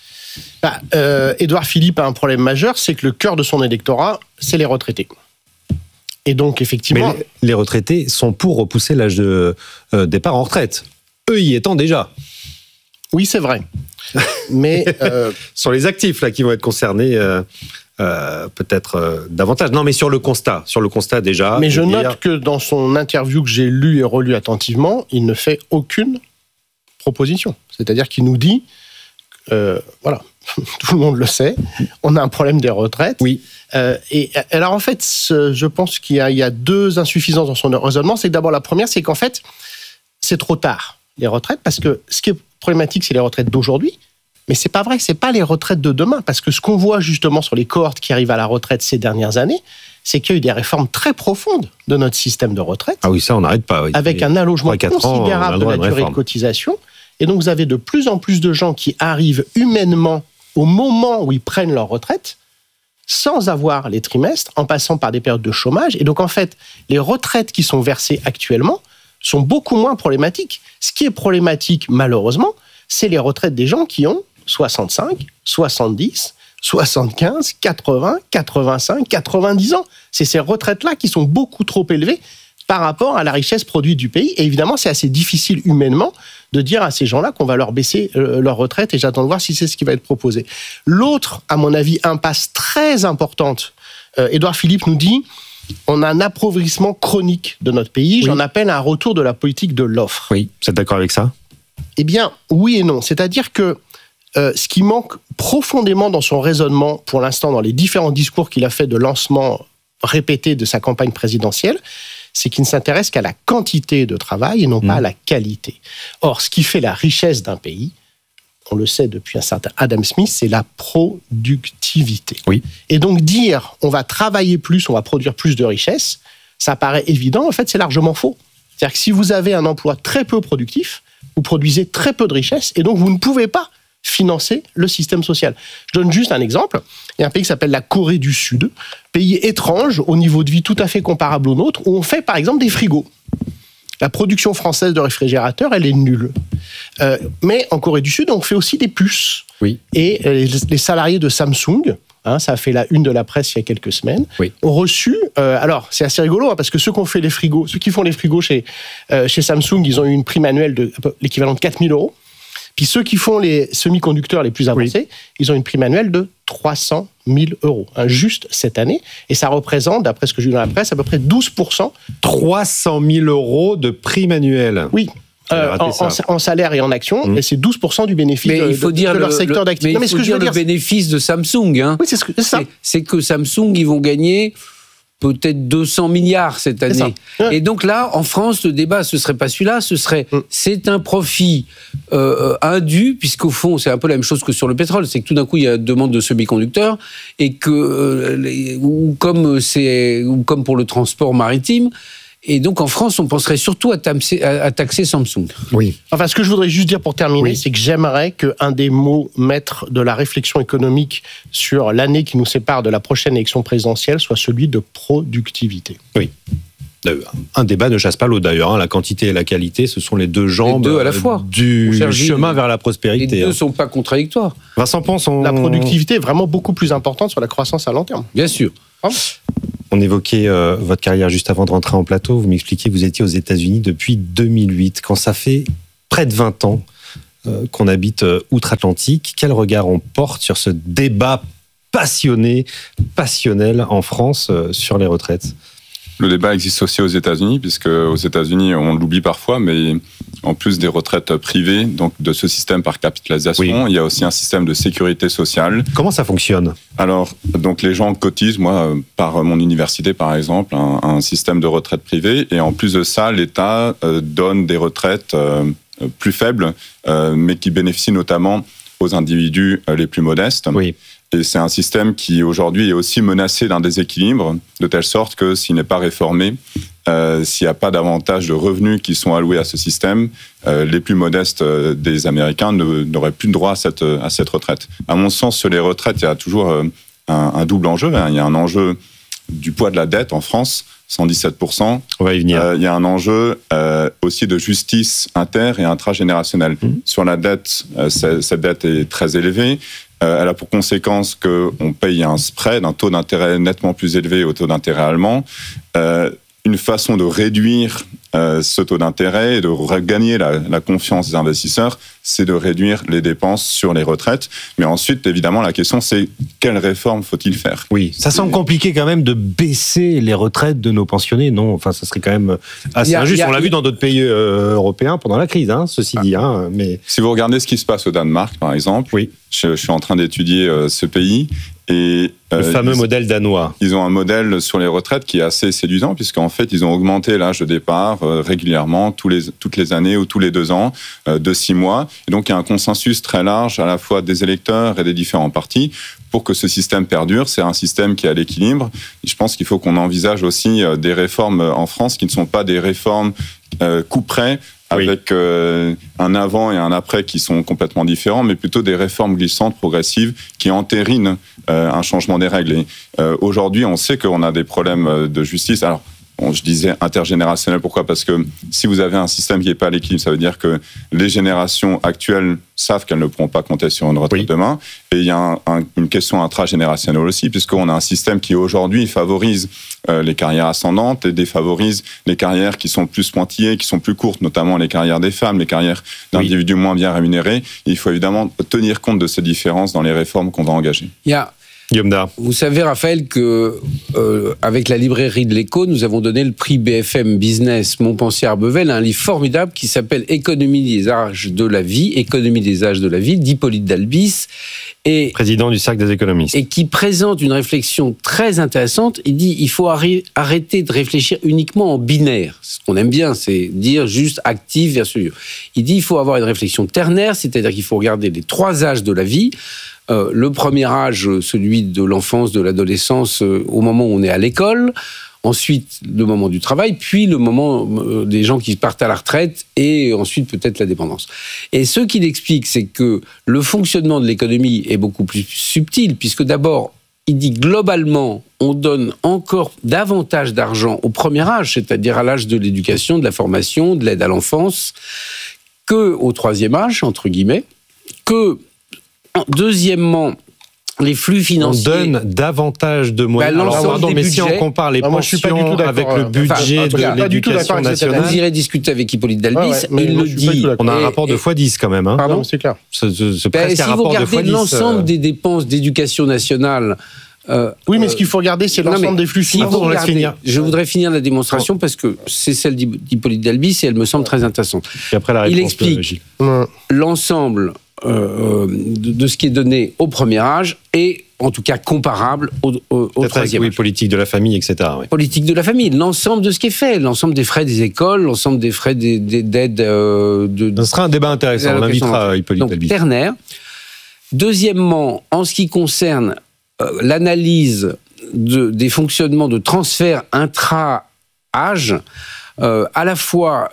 Édouard Philippe a un problème majeur, c'est que le cœur de son électorat, c'est les retraités. Et donc, effectivement... Mais les retraités sont pour repousser l'âge de départ en retraite. Eux y étant déjà. Oui, c'est vrai. Mais... Ce sont les actifs là, qui vont être concernés peut-être davantage. Non, mais sur le constat déjà... Mais je note que dans son interview que j'ai lue et relue attentivement, il ne fait aucune proposition. C'est-à-dire qu'il nous dit, voilà, tout le monde le sait, on a un problème des retraites. Oui. Et alors en fait, je pense qu'il y a deux insuffisances dans son raisonnement. C'est que d'abord, la première, c'est qu'en fait, c'est trop tard, les retraites, parce que ce qui est problématique, c'est les retraites d'aujourd'hui. Mais c'est pas vrai, c'est pas les retraites de demain, parce que ce qu'on voit justement sur les cohortes qui arrivent à la retraite ces dernières années, c'est qu'il y a eu des réformes très profondes de notre système de retraite. Ah oui, ça, on n'arrête pas. Oui. Avec un allongement considérable de la durée de cotisation. Et donc, vous avez de plus en plus de gens qui arrivent humainement au moment où ils prennent leur retraite, sans avoir les trimestres, en passant par des périodes de chômage. Et donc, en fait, les retraites qui sont versées actuellement sont beaucoup moins problématiques. Ce qui est problématique, malheureusement, c'est les retraites des gens qui ont 65, 70, 75, 80, 85, 90 ans. C'est ces retraites-là qui sont beaucoup trop élevées par rapport à la richesse produite du pays. Et évidemment, c'est assez difficile humainement de dire à ces gens-là qu'on va leur baisser leur retraite, et j'attends de voir si c'est ce qui va être proposé. L'autre, à mon avis, impasse très importante, Édouard Philippe nous dit, on a un appauvrissement chronique de notre pays, j'en appelle à un retour de la politique de l'offre. Oui, vous êtes d'accord avec ça ? Eh bien, oui et non. C'est-à-dire que ce qui manque profondément dans son raisonnement, pour l'instant, dans les différents discours qu'il a fait de lancement répété de sa campagne présidentielle, c'est qu'il ne s'intéresse qu'à la quantité de travail et non pas à la qualité. Or, ce qui fait la richesse d'un pays, on le sait depuis un certain Adam Smith, c'est la productivité. Oui. Et donc dire on va travailler plus, on va produire plus de richesse, ça paraît évident, en fait c'est largement faux. C'est-à-dire que si vous avez un emploi très peu productif, vous produisez très peu de richesse et donc vous ne pouvez pas financer le système social. Je donne juste un exemple. Il y a un pays qui s'appelle la Corée du Sud, pays étrange au niveau de vie tout à fait comparable au nôtre, où on fait par exemple des frigos. La production française de réfrigérateurs, elle est nulle. Mais en Corée du Sud, on fait aussi des puces. Oui. Et les salariés de Samsung, ça a fait la une de la presse il y a quelques semaines, ont reçu... alors, c'est assez rigolo, parce que ceux qui font les frigos chez Samsung, ils ont eu une prime annuelle de l'équivalent de 4 000 €. Puis ceux qui font les semi-conducteurs les plus avancés, ils ont une prime annuelle de 300 000 €, juste cette année. Et ça représente, d'après ce que j'ai lu dans la presse, à peu près 12%. 300 000 € de prime annuelle. Oui. En salaire et en action, et c'est 12% du bénéfice de leur secteur d'activité. Mais il faut dire le bénéfice de Samsung. Hein. Oui, c'est ça. C'est que Samsung, ils vont gagner peut-être 200 milliards cette année. Et donc là, en France, le débat, ce serait pas celui-là, ce serait c'est un profit indu, puisqu'au fond, c'est un peu la même chose que sur le pétrole, c'est que tout d'un coup, il y a une demande de semi-conducteurs, et que, ou comme pour le transport maritime, et donc en France, on penserait surtout à taxer Samsung. Oui. Enfin, ce que je voudrais juste dire pour terminer, c'est que j'aimerais qu'un des mots maîtres de la réflexion économique sur l'année qui nous sépare de la prochaine élection présidentielle soit celui de productivité. Oui. Un débat ne chasse pas l'autre d'ailleurs. La quantité et la qualité, ce sont les deux jambes les deux à la fois. Du chemin vers la prospérité. Les deux ne sont pas contradictoires. Vincent Ponce, la productivité est vraiment beaucoup plus importante sur la croissance à long terme. Bien sûr. On évoquait votre carrière juste avant de rentrer en plateau. Vous m'expliquiez que vous étiez aux États-Unis depuis 2008. Quand ça fait près de 20 ans qu'on habite outre-Atlantique, quel regard on porte sur ce débat passionnel en France sur les retraites ? Le débat existe aussi aux États-Unis, puisque aux États-Unis, on l'oublie parfois, mais en plus des retraites privées, donc de ce système par capitalisation, il y a aussi un système de sécurité sociale. Comment ça fonctionne ? Alors, donc les gens cotisent, moi, par mon université par exemple, un système de retraite privée, et en plus de ça, l'État donne des retraites plus faibles, mais qui bénéficient notamment aux individus les plus modestes. Oui. Et c'est un système qui, aujourd'hui, est aussi menacé d'un déséquilibre, de telle sorte que s'il n'est pas réformé, s'il n'y a pas davantage de revenus qui sont alloués à ce système, les plus modestes des Américains n'auraient plus de droit à cette retraite. À mon sens, sur les retraites, il y a toujours un double enjeu. Il y a un enjeu du poids de la dette en France, 117%. On va y venir. Il y a un enjeu aussi de justice inter- et intragénérationnelle. Sur la dette, cette dette est très élevée. Elle a pour conséquence qu'on paye un spread, un taux d'intérêt nettement plus élevé au taux d'intérêt allemand. Une façon de réduire ce taux d'intérêt et de regagner la confiance des investisseurs, c'est de réduire les dépenses sur les retraites. Mais ensuite, évidemment, la question, c'est quelle réforme faut-il faire ? Oui, ça semble compliqué quand même de baisser les retraites de nos pensionnés, non ? Enfin, ça serait quand même assez injuste. On l'a vu dans d'autres pays européens pendant la crise, ceci dit. Mais... Si vous regardez ce qui se passe au Danemark, par exemple, je suis en train d'étudier ce pays. Et, le fameux modèle danois. Ils ont un modèle sur les retraites qui est assez séduisant, puisqu'en fait, ils ont augmenté l'âge de départ régulièrement, toutes les années ou tous les 2 ans, de 6 mois. Et donc, il y a un consensus très large, à la fois des électeurs et des différents partis, pour que ce système perdure. C'est un système qui est à l'équilibre. Et je pense qu'il faut qu'on envisage aussi des réformes en France qui ne sont pas des réformes couperets, avec un avant et un après qui sont complètement différents, mais plutôt des réformes glissantes, progressives, qui entérinent un changement des règles. Et aujourd'hui, on sait qu'on a des problèmes de justice. Alors, je disais intergénérationnel, pourquoi ? Parce que si vous avez un système qui n'est pas à l'équilibre, ça veut dire que les générations actuelles savent qu'elles ne pourront pas compter sur une retraite demain. Et il y a une question intragénérationnelle aussi, puisqu'on a un système qui aujourd'hui favorise les carrières ascendantes et défavorise les carrières qui sont plus pointillées, qui sont plus courtes, notamment les carrières des femmes, les carrières d'individus moins bien rémunérés. Et il faut évidemment tenir compte de ces différences dans les réformes qu'on va engager. Vous savez, Raphaël, que avec la librairie de l'Écho, nous avons donné le prix BFM Business Montpensier-Arbevel à un livre formidable qui s'appelle Économie des âges de la vie, d'Hippolyte d'Albis, et président du Cercle des économistes, et qui présente une réflexion très intéressante. Il dit il faut arrêter de réfléchir uniquement en binaire. Ce qu'on aime bien, c'est dire juste actif versus. Il dit il faut avoir une réflexion ternaire, c'est-à-dire qu'il faut regarder les 3 âges de la vie. Le premier âge, celui de l'enfance, de l'adolescence, au moment où on est à l'école. Ensuite, le moment du travail, puis le moment des gens qui partent à la retraite, et ensuite peut-être la dépendance. Et ce qu'il explique, c'est que le fonctionnement de l'économie est beaucoup plus subtil, puisque d'abord, il dit globalement, on donne encore davantage d'argent au premier âge, c'est-à-dire à l'âge de l'éducation, de la formation, de l'aide à l'enfance, qu'au 3e âge, entre guillemets, que... Deuxièmement, les flux financiers... On donne davantage de moyens. Mais si on compare les pensions avec le budget de l'éducation nationale... Vous irez discuter avec Hippolyte d'Albis, il le dit. On a un rapport de x10 quand même. Pardon ? C'est clair. C'est presque un rapport de x10. Si vous regardez l'ensemble des dépenses d'éducation nationale... oui, mais ce qu'il faut regarder, c'est l'ensemble des flux financiers. Je voudrais finir la démonstration parce que c'est celle d'Hippolyte d'Albis et elle me semble très intéressante. Et après la réponse, il explique l'ensemble... de ce qui est donné au premier âge et en tout cas comparable au troisième âge. Politique de la famille, etc. Oui. Politique de la famille, l'ensemble de ce qui est fait, l'ensemble des frais des écoles, l'ensemble des frais d'aide. Ce sera un débat intéressant, on invitera Hippolyte Albi. Ternaire. Deuxièmement, en ce qui concerne l'analyse des fonctionnements de transfert intra-âge, à la fois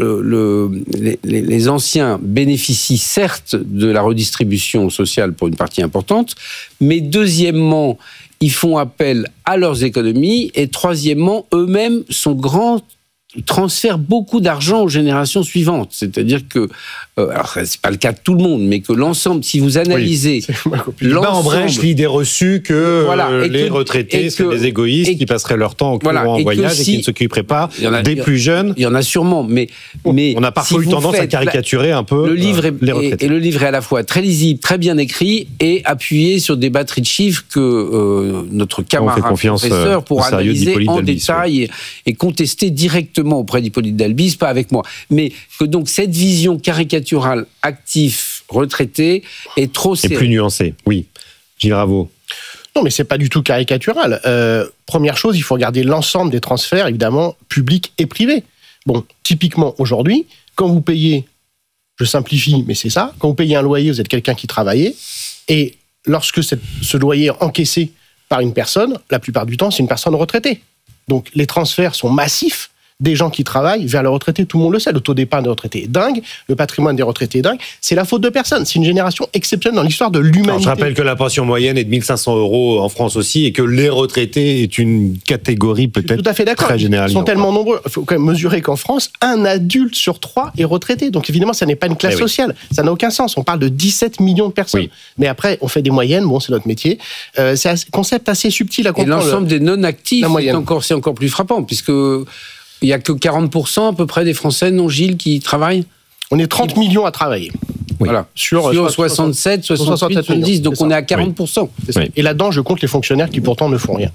les anciens bénéficient certes de la redistribution sociale pour une partie importante, mais deuxièmement, ils font appel à leurs économies, et troisièmement, eux-mêmes transfèrent beaucoup d'argent aux générations suivantes. C'est-à-dire que, alors c'est pas le cas de tout le monde, mais que l'ensemble, si vous analysez en brèche l'idée reçue que les retraités sont des égoïstes qui passeraient leur temps en voyage et qui ne s'occuperaient pas des plus jeunes. Il y en a sûrement, mais on a parfois eu tendance à caricaturer un peu les retraités. Et le livre est à la fois très lisible, très bien écrit et appuyé sur des batteries de chiffres que notre camarade professeur pourra analyser en détail et contester directement auprès d'Hippolyte Dalbis, pas avec moi. Mais que donc cette vision caricaturale actif-retraité est trop serrée. Et plus nuancée, oui. Gilles Raveau. Non, mais c'est pas du tout caricatural. Première chose, il faut regarder l'ensemble des transferts, évidemment, publics et privés. Bon, typiquement, aujourd'hui, quand vous payez, je simplifie, mais c'est ça, quand vous payez un loyer, vous êtes quelqu'un qui travaillait, et lorsque ce loyer est encaissé par une personne, la plupart du temps, c'est une personne retraitée. Donc, les transferts sont massifs des gens qui travaillent vers les retraités, tout le monde le sait, le taux d'épargne des retraités est dingue, le patrimoine des retraités est dingue, c'est la faute de personne, c'est une génération exceptionnelle dans l'histoire de l'humanité. Alors, je rappelle que la pension moyenne est de 1 500 € en France aussi, et que les retraités est une catégorie peut-être tout à fait d'accord. Très générale. Ils sont tellement nombreux, il faut quand même mesurer qu'en France, 1 adulte sur 3 est retraité, donc évidemment ça n'est pas une classe sociale, ça n'a aucun sens, on parle de 17 millions de personnes, mais après on fait des moyennes, bon c'est notre métier, c'est un concept assez subtil à comprendre. Et l'ensemble des non-actifs, c'est encore plus frappant, puisque il n'y a que 40% à peu près des Français, non Gilles, qui travaillent. On est 30 millions à travailler. Voilà. Sur 67, 68, 70, donc on est à 40%. Oui. Et là-dedans, je compte les fonctionnaires qui pourtant ne font rien.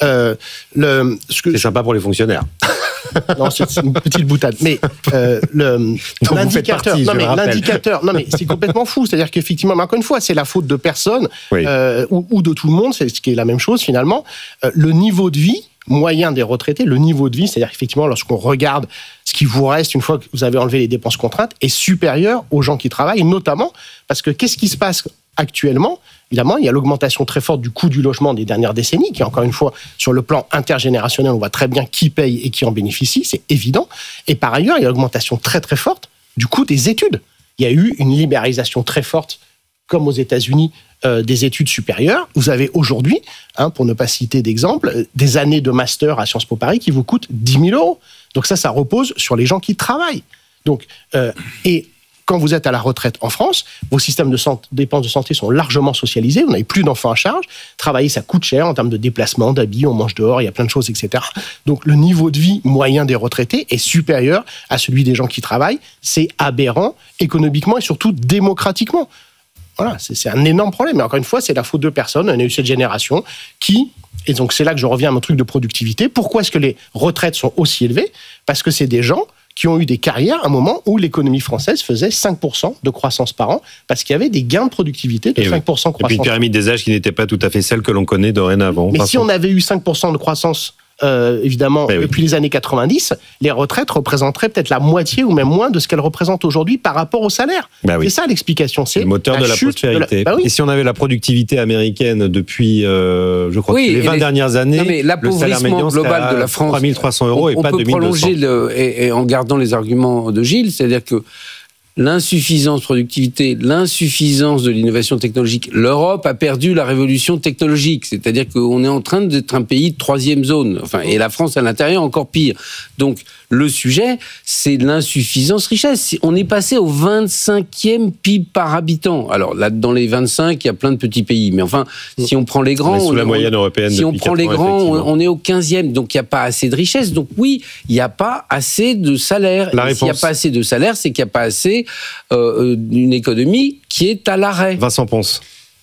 C'est sympa pour les fonctionnaires. Non, c'est une petite boutade. Mais l'indicateur, non mais c'est complètement fou. C'est-à-dire qu'effectivement, mais encore une fois, c'est la faute de personne ou de tout le monde. C'est ce qui est la même chose finalement. Le niveau de vie moyen des retraités, le niveau de vie, c'est-à-dire effectivement lorsqu'on regarde ce qui vous reste une fois que vous avez enlevé les dépenses contraintes, est supérieur aux gens qui travaillent, notamment parce que qu'est-ce qui se passe actuellement ? Évidemment, il y a l'augmentation très forte du coût du logement des dernières décennies, qui encore une fois, sur le plan intergénérationnel, on voit très bien qui paye et qui en bénéficie, c'est évident. Et par ailleurs, il y a l'augmentation très très forte du coût des études. Il y a eu une libéralisation très forte, comme aux États-Unis, des études supérieures. Vous avez aujourd'hui, pour ne pas citer d'exemple, des années de master à Sciences Po Paris qui vous coûtent 10 000 €. Donc ça repose sur les gens qui travaillent. Donc, et quand vous êtes à la retraite en France, vos systèmes de dépenses de santé sont largement socialisés, vous n'avez plus d'enfants à charge, travailler ça coûte cher en termes de déplacement, d'habits, on mange dehors, il y a plein de choses, etc. Donc le niveau de vie moyen des retraités est supérieur à celui des gens qui travaillent, c'est aberrant économiquement et surtout démocratiquement. Voilà, c'est un énorme problème. Mais encore une fois, c'est la faute de personne. On a eu cette génération qui... Et donc, c'est là que je reviens à mon truc de productivité. Pourquoi est-ce que les retraites sont aussi élevées ? Parce que c'est des gens qui ont eu des carrières à un moment où l'économie française faisait 5% de croissance par an, parce qu'il y avait des gains de productivité de 5% de croissance. Et puis une pyramide des âges qui n'était pas tout à fait celle que l'on connaît dorénavant. Mais si on avait eu 5% de croissance... évidemment, depuis les années 90, les retraites représenteraient peut-être la moitié ou même moins de ce qu'elles représentent aujourd'hui par rapport au salaire. C'est ça l'explication. C'est le moteur de la prospérité. Et si on avait la productivité américaine depuis, je crois, les 20 dernières années, l'appauvrissement global de la France, 3 300 € et pas 2 200. On peut prolonger, et en gardant les arguments de Gilles, c'est-à-dire que l'insuffisance de productivité, l'insuffisance de l'innovation technologique. L'Europe a perdu la révolution technologique, c'est-à-dire qu'on est en train d'être un pays de troisième zone, et la France à l'intérieur encore pire. Donc le sujet, c'est l'insuffisance richesse. On est passé au 25e PIB par habitant. Alors là, dans les 25, il y a plein de petits pays, mais enfin, si on prend les grands, sous la moyenne européenne. Si on prend les grands, on est au 15e, donc il n'y a pas assez de richesse. Donc oui, il n'y a pas assez de salaire. Et s'il n'y a pas assez de salaire, c'est qu'il n'y a pas assez d'une économie qui est à l'arrêt. Vincent Ponce.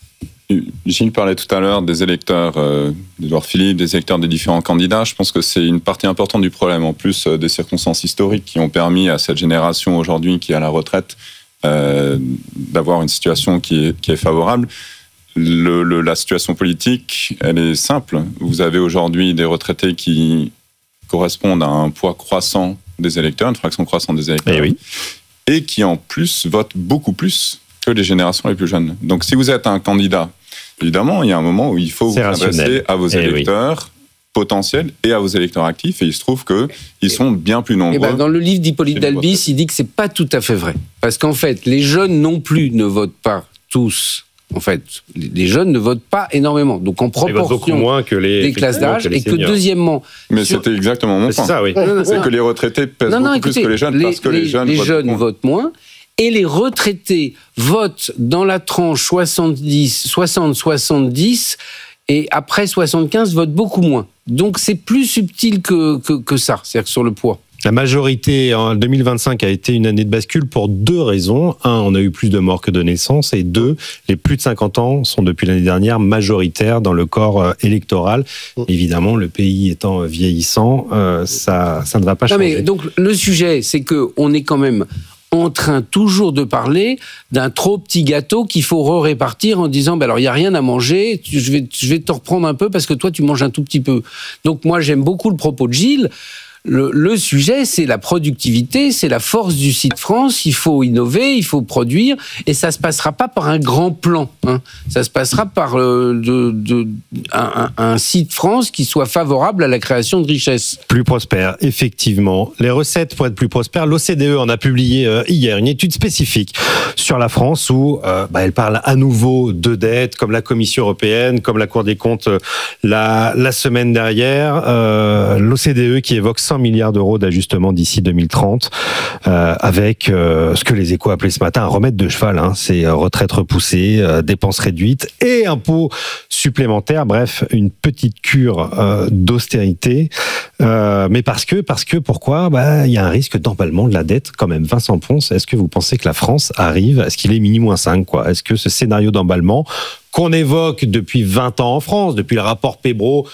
Gilles parlait tout à l'heure des électeurs d'Édouard Philippe, des électeurs des différents candidats. Je pense que c'est une partie importante du problème, en plus des circonstances historiques qui ont permis à cette génération aujourd'hui qui est à la retraite d'avoir une situation qui est favorable. la situation politique, elle est simple. Vous avez aujourd'hui des retraités qui correspondent à un poids croissant des électeurs, une fraction croissante des électeurs, et qui en plus votent beaucoup plus que les générations les plus jeunes. Donc si vous êtes un candidat, évidemment, il y a un moment où il faut vous adresser à vos électeurs potentiels et à vos électeurs actifs, et il se trouve qu'ils sont bien plus nombreux. Dans le livre d'Hippolyte Dalbis, il dit que c'est pas tout à fait vrai. Parce qu'en fait, les jeunes non plus ne votent pas tous. En fait, les jeunes ne votent pas énormément. Donc en proportion moins que des classes d'âge, et que deuxièmement... Mais c'était exactement mon point. C'est ça, oui. C'est que les retraités pèsent beaucoup plus que les jeunes, parce que les jeunes votent moins. Et les retraités votent dans la tranche 60-70, et après 75 votent beaucoup moins. Donc c'est plus subtil que ça, c'est-à-dire que sur le poids. La majorité en 2025 a été une année de bascule pour 2 raisons. 1, on a eu plus de morts que de naissances. Et 2, les plus de 50 ans sont depuis l'année dernière majoritaires dans le corps électoral. Évidemment, le pays étant vieillissant, ça ne va pas changer. Mais donc le sujet, c'est qu'on est quand même en train toujours de parler d'un trop petit gâteau qu'il faut répartir en disant alors il n'y a rien à manger, je vais te reprendre un peu parce que toi tu manges un tout petit peu. Donc moi j'aime beaucoup le propos de Gilles. Le sujet, c'est la productivité, c'est la force du site France. Il faut innover, il faut produire, et ça se passera pas par un grand plan. Ça se passera par un site France qui soit favorable à la création de richesses. Plus prospère, effectivement. Les recettes pour être plus prospères, l'OCDE en a publié hier une étude spécifique sur la France où elle parle à nouveau de dette, comme la Commission européenne, comme la Cour des comptes la semaine dernière. L'OCDE qui évoque 100 milliards d'euros d'ajustement d'ici 2030, avec ce que les Échos appelaient ce matin un remède de cheval. C'est retraite repoussée, dépenses réduites et impôts supplémentaires. Bref, une petite cure d'austérité. Mais parce que pourquoi ? Il y a un risque d'emballement de la dette quand même. Vincent Ponce, est-ce que vous pensez que la France arrive à ce qu'il est mini-5 quoi ? Est-ce que ce scénario d'emballement qu'on évoque depuis 20 ans en France, depuis le rapport Pébro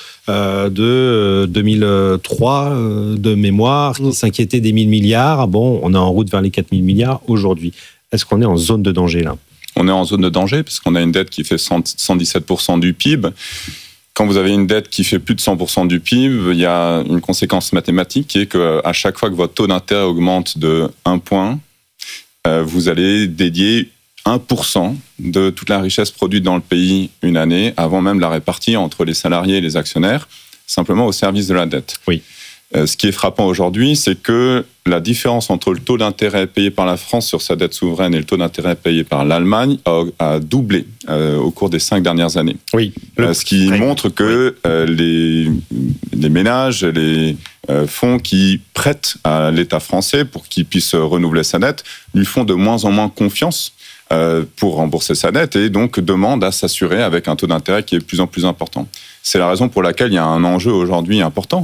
de 2003 de mémoire, qui s'inquiétait des 1000 milliards. Bon, on est en route vers les 4000 milliards aujourd'hui. Est-ce qu'on est en zone de danger là ? On est en zone de danger parce qu'on a une dette qui fait 117% du PIB. Quand vous avez une dette qui fait plus de 100% du PIB, il y a une conséquence mathématique qui est qu'à chaque fois que votre taux d'intérêt augmente de 1 point, vous allez dédier 1% de toute la richesse produite dans le pays une année, avant même la répartir entre les salariés et les actionnaires, simplement au service de la dette. Oui. Ce qui est frappant aujourd'hui, c'est que la différence entre le taux d'intérêt payé par la France sur sa dette souveraine et le taux d'intérêt payé par l'Allemagne a doublé au cours des 5 dernières années. Oui. Ce qui montre que les ménages, les fonds qui prêtent à l'État français pour qu'il puisse renouveler sa dette, lui font de moins en moins confiance pour rembourser sa dette et donc demande à s'assurer avec un taux d'intérêt qui est de plus en plus important. C'est la raison pour laquelle il y a un enjeu aujourd'hui important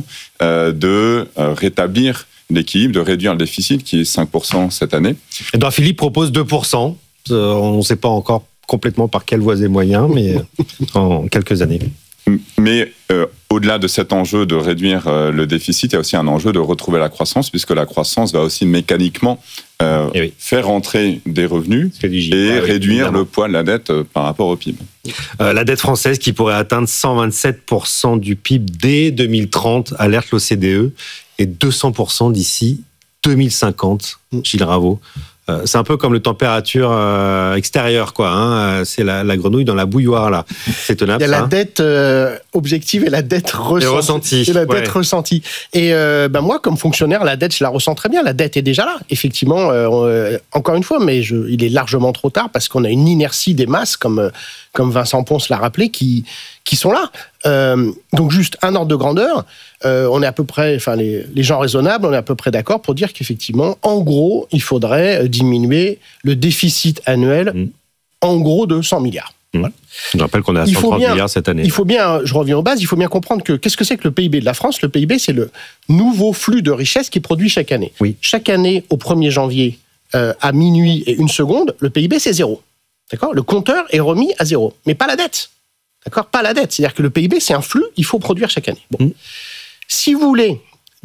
de rétablir l'équilibre, de réduire le déficit qui est 5% cette année. Edouard Philippe propose 2%. On ne sait pas encore complètement par quelles voies et moyens, mais en quelques années. Mais au-delà de cet enjeu de réduire le déficit, il y a aussi un enjeu de retrouver la croissance, puisque la croissance va aussi mécaniquement faire entrer des revenus et réduire le poids de la dette par rapport au PIB. La dette française qui pourrait atteindre 127% du PIB dès 2030, alerte l'OCDE, et 200% d'ici 2050, Gilles Raveau. C'est un peu comme la température extérieure, quoi. C'est la grenouille dans la bouilloire, là. C'est tenable. Il y a la dette objective et la dette ressentie. Et la dette ressentie. Et moi, comme fonctionnaire, la dette, je la ressens très bien. La dette est déjà là, effectivement. Encore une fois, mais il est largement trop tard parce qu'on a une inertie des masses, comme Vincent Ponce l'a rappelé, qui sont là. Donc juste un ordre de grandeur, on est à peu près, les gens raisonnables, on est à peu près d'accord pour dire qu'effectivement, en gros, il faudrait diminuer le déficit annuel, en gros, de 100 milliards. Voilà. Je rappelle qu'on est à 130 milliards cette année. Il faut bien, je reviens aux bases, il faut bien comprendre qu'est-ce que c'est que le PIB de la France ? Le PIB, c'est le nouveau flux de richesse qui est produit chaque année. Oui. Chaque année, au 1er janvier, à minuit et 1 seconde, le PIB, c'est 0. D'accord ? Le compteur est remis à 0, mais pas la dette. D'accord ? Pas la dette. C'est-à-dire que le PIB, c'est un flux, il faut produire chaque année. Bon. Si vous voulez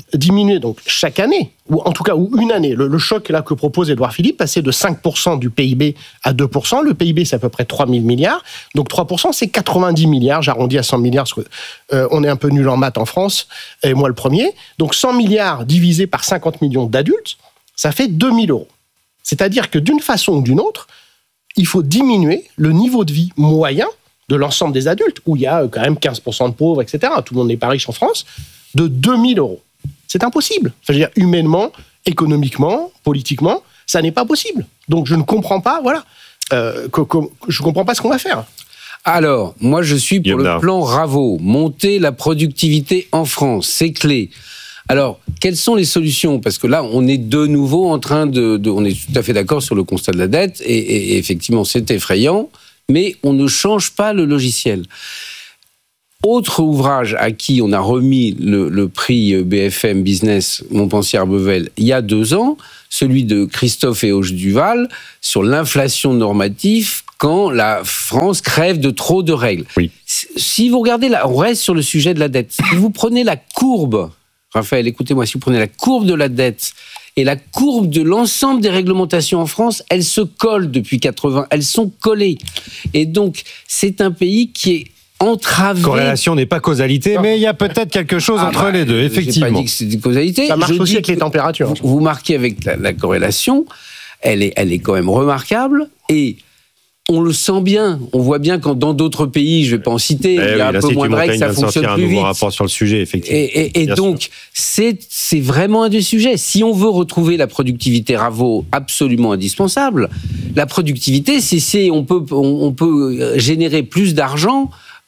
diminuer donc chaque année, ou en tout cas ou une année. Le choc là que propose Édouard Philippe, passer de 5% du PIB à 2%. Le PIB, c'est à peu près 3 000 milliards. Donc 3%, c'est 90 milliards. J'arrondis à 100 milliards, parce que on est un peu nul en maths en France, et moi le premier. Donc 100 milliards divisé par 50 millions d'adultes, ça fait 2 000 euros. C'est-à-dire que d'une façon ou d'une autre, il faut diminuer le niveau de vie moyen de l'ensemble des adultes, où il y a quand même 15% de pauvres, etc. Tout le monde n'est pas riche en France, de 2 000 euros. C'est impossible. Enfin, je veux dire, humainement, économiquement, politiquement, ça n'est pas possible. Donc je ne comprends pas, voilà, je comprends pas ce qu'on va faire. Alors, moi je suis pour le plan Ravo, monter la productivité en France, c'est clé. Alors, quelles sont les solutions ? Parce que là, on est de nouveau en train on est tout à fait d'accord sur le constat de la dette, et effectivement, c'est effrayant, mais on ne change pas le logiciel. Autre ouvrage à qui on a remis le prix BFM Business Montpensier-Arbevel il y a 2 ans, celui de Christophe et Auge Duval, sur l'inflation normative quand la France crève de trop de règles. Oui. Si vous regardez là, on reste sur le sujet de la dette. Si vous prenez la courbe, Raphaël, écoutez-moi, si vous prenez la courbe de la dette et la courbe de l'ensemble des réglementations en France, elles se collent depuis 80, elles sont collées. Et donc, c'est un pays qui est entravé. Corrélation n'est pas causalité, mais il y a peut-être quelque chose entre les deux, effectivement. Je n'ai pas dit que c'était causalité. Ça marche aussi avec les températures. Vous marquez avec la corrélation, elle est quand même remarquable, et on le sent bien. On voit bien quand dans d'autres pays, je ne vais pas en citer, il y a un peu moins de règles, ça fonctionne plus vite. Un nouveau rapport sur le sujet, effectivement. Et donc, c'est vraiment un des sujets. Si on veut retrouver la productivité Ravo absolument indispensable, la productivité, on peut générer plus d'argent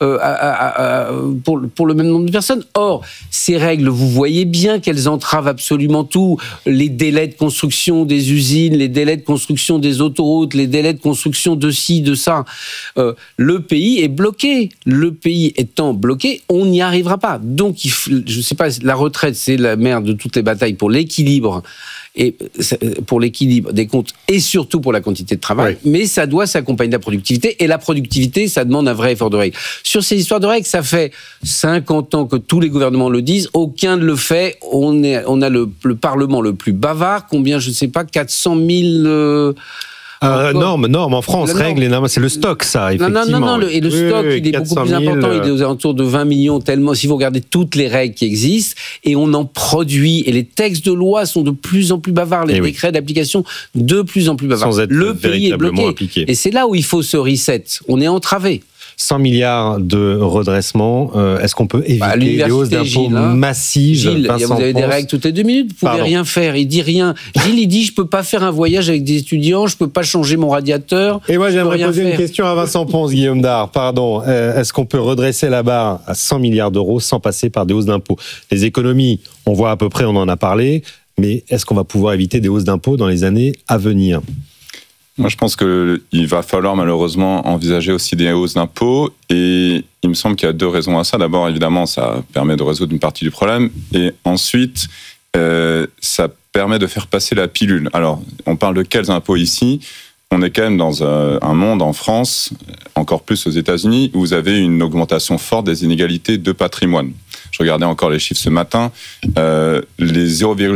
pour le même nombre de personnes. Or, ces règles, vous voyez bien qu'elles entravent absolument tout. Les délais de construction des usines, les délais de construction des autoroutes, les délais de construction de ci, de ça. Le pays est bloqué. Le pays étant bloqué, on n'y arrivera pas. Donc, je ne sais pas, la retraite, c'est la mère de toutes les batailles pour l'équilibre. Et pour l'équilibre des comptes et surtout pour la quantité de travail, mais ça doit s'accompagner de la productivité, et la productivité, ça demande un vrai effort de règles. Sur ces histoires de règles, ça fait 50 ans que tous les gouvernements le disent, aucun ne le fait. On a le Parlement le plus bavard, combien, je ne sais pas, 400 000... normes en France, règles et normes, c'est le stock, ça, effectivement. Non, et le stock, il est beaucoup plus important, il est aux alentours de 20 millions, tellement, si vous regardez toutes les règles qui existent, et on en produit, et les textes de loi sont de plus en plus bavards, les décrets d'application de plus en plus bavards. Le pays est bloqué, appliqué. Et c'est là où il faut ce reset, on est entravé. 100 milliards de redressement, est-ce qu'on peut éviter des hausses d'impôts massives? Gilles, vous avez des règles toutes les 2 minutes, vous pouvez rien faire, il dit rien. Gilles, il dit, je peux pas faire un voyage avec des étudiants, je peux pas changer mon radiateur. Et moi, j'aimerais poser une question à Vincent Ponce, Guillaume Dard, pardon. Est-ce qu'on peut redresser la barre à 100 milliards d'euros sans passer par des hausses d'impôts? Les économies, on voit à peu près, on en a parlé, mais est-ce qu'on va pouvoir éviter des hausses d'impôts dans les années à venir? Moi, je pense qu'il va falloir malheureusement envisager aussi des hausses d'impôts, et il me semble qu'il y a 2 raisons à ça. D'abord, évidemment, ça permet de résoudre une partie du problème, et ensuite, ça permet de faire passer la pilule. Alors, on parle de quels impôts ici? On est quand même dans un monde en France, encore plus aux États-Unis, où vous avez une augmentation forte des inégalités de patrimoine. Je regardais encore les chiffres ce matin, les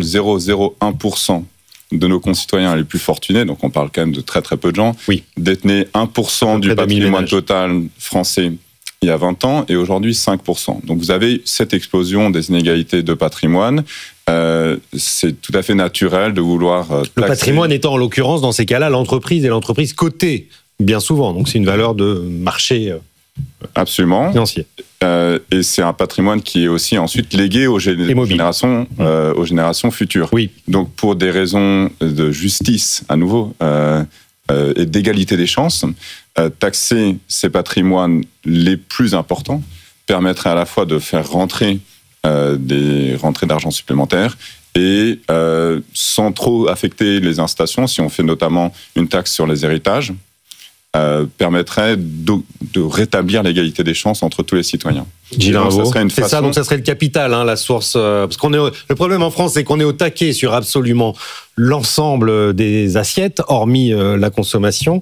0,001% de nos concitoyens les plus fortunés, donc on parle quand même de très très peu de gens, détenaient 1% du patrimoine total français il y a 20 ans, et aujourd'hui 5%. Donc vous avez cette explosion des inégalités de patrimoine. C'est tout à fait naturel de vouloir taxer. Le patrimoine étant en l'occurrence, dans ces cas-là, l'entreprise, et l'entreprise cotée, bien souvent. Donc c'est une valeur de marché absolument financier. Et c'est un patrimoine qui est aussi ensuite légué aux générations futures. Oui. Donc pour des raisons de justice, à nouveau, et d'égalité des chances, taxer ces patrimoines les plus importants permettrait à la fois de faire rentrer des rentrées d'argent supplémentaires, et sans trop affecter les incitations, si on fait notamment une taxe sur les héritages, permettrait de rétablir l'égalité des chances entre tous les citoyens. C'est ça, donc ça serait le capital, la source. Parce le problème en France, c'est qu'on est au taquet sur absolument l'ensemble des assiettes, hormis la consommation.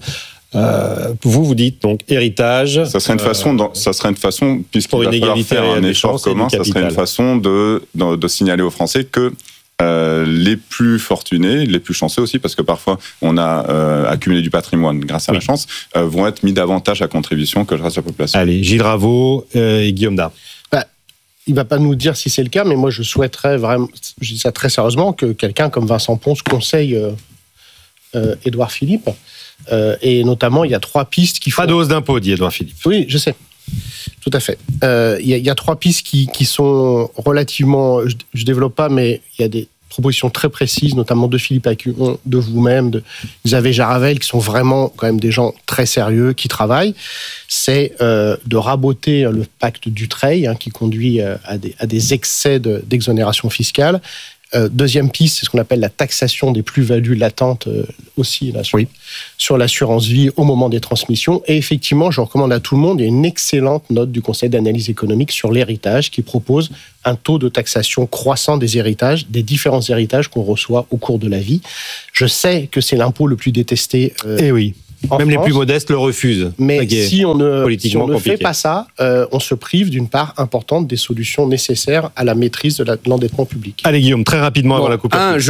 Vous dites donc héritage. Ça serait une façon, puisqu'il va falloir faire un effort commun, ça serait une façon de signaler aux Français que les plus fortunés, les plus chanceux aussi, parce que parfois on a accumulé du patrimoine grâce à la chance, vont être mis davantage à contribution que le reste de la population. Allez, Gilles Raveau et Guillaume Dard. Il ne va pas nous dire si c'est le cas, mais moi je souhaiterais vraiment, je dis ça très sérieusement, que quelqu'un comme Vincent Ponce conseille Édouard Philippe. Et notamment, il y a 3 pistes qui font... Pas de hausse d'impôt, dit Édouard Philippe. Oui, je sais. Tout à fait. Il y a 3 pistes qui sont relativement... Je ne développe pas, mais il y a des propositions très précises, notamment de Philippe Acuon, de vous-même, de Xavier Jaravel, qui sont vraiment quand même des gens très sérieux, qui travaillent. C'est de raboter le pacte Dutreil, qui conduit à des excès d'exonération fiscale. Deuxième piste, c'est ce qu'on appelle la taxation des plus-values latentes aussi là, sur l'assurance vie au moment des transmissions. Et effectivement, je recommande à tout le monde, il y a une excellente note du Conseil d'analyse économique sur l'héritage qui propose un taux de taxation croissant des héritages, des différents héritages qu'on reçoit au cours de la vie. Je sais que c'est l'impôt le plus détesté. Eh oui. Même les plus modestes le refusent. Mais si on ne fait pas ça, on se prive d'une part importante des solutions nécessaires à la maîtrise de l'endettement public. Allez Guillaume, très rapidement avant la coupe.